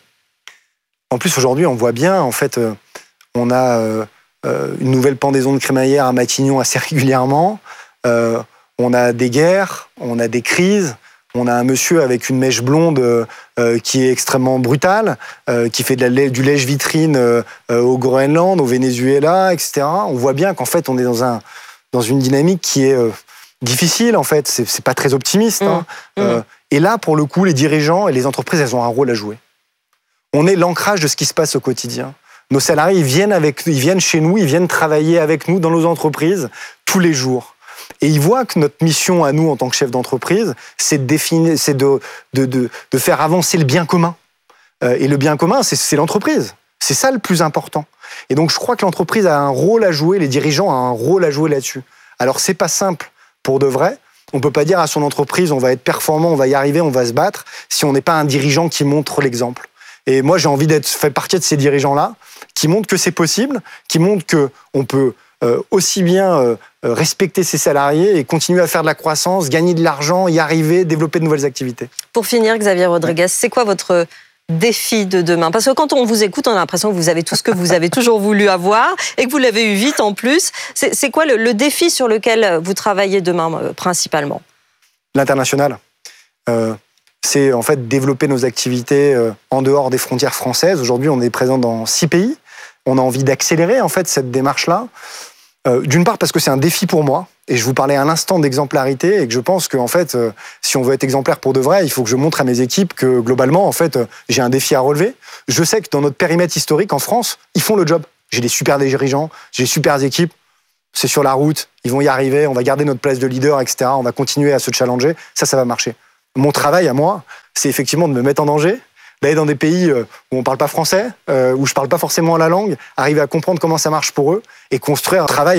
En plus, aujourd'hui, on voit bien, en fait, euh, on a euh, une nouvelle pendaison de crémaillère à Matignon assez régulièrement. Euh, On a des guerres, on a des crises, on a un monsieur avec une mèche blonde euh, qui est extrêmement brutale, euh, qui fait de la, du lèche-vitrine euh, au Groenland, au Venezuela, et cetera. On voit bien qu'en fait, on est dans, un, dans une dynamique qui est euh, difficile, en fait. C'est, c'est pas très optimiste. Mmh. Hein. Mmh. Euh, et là, pour le coup, les dirigeants et les entreprises, elles ont un rôle à jouer. On est l'ancrage de ce qui se passe au quotidien. Nos salariés, ils viennent, avec, ils viennent chez nous, ils viennent travailler avec nous dans nos entreprises tous les jours. Et ils voient que notre mission à nous, en tant que chef d'entreprise, c'est de, définir, c'est de, de, de, de faire avancer le bien commun. Euh, et le bien commun, c'est, c'est l'entreprise. C'est ça le plus important. Et donc, je crois que l'entreprise a un rôle à jouer, les dirigeants ont un rôle à jouer là-dessus. Alors, c'est pas simple pour de vrai. On peut pas dire à son entreprise, on va être performant, on va y arriver, on va se battre, si on n'est pas un dirigeant qui montre l'exemple. Et moi, j'ai envie d'être fait partie de ces dirigeants-là, qui montrent que c'est possible, qui montrent qu'on peut euh, aussi bien euh, respecter ses salariés et continuer à faire de la croissance, gagner de l'argent, y arriver, développer de nouvelles activités. Pour finir, Xavier Rodriguez, c'est quoi votre défi de demain? Parce que quand on vous écoute, on a l'impression que vous avez tout ce que vous avez toujours voulu avoir et que vous l'avez eu vite en plus. C'est, c'est quoi le, le défi sur lequel vous travaillez demain euh, principalement? L'international. Euh, c'est en fait développer nos activités euh, en dehors des frontières françaises. Aujourd'hui, on est présent dans six pays. On a envie d'accélérer en fait cette démarche-là. Euh, d'une part parce que c'est un défi pour moi, et je vous parlais à l'instant d'exemplarité, et que je pense que en fait, euh, si on veut être exemplaire pour de vrai, il faut que je montre à mes équipes que globalement, en fait, euh, j'ai un défi à relever. Je sais que dans notre périmètre historique en France, ils font le job. J'ai des super dirigeants, j'ai des super équipes. C'est sur la route, ils vont y arriver, on va garder notre place de leader, et cetera. On va continuer à se challenger. Ça, ça va marcher. Mon travail à moi, c'est effectivement de me mettre en danger, d'aller dans des pays où on ne parle pas français, où je ne parle pas forcément la langue, arriver à comprendre comment ça marche pour eux et construire un travail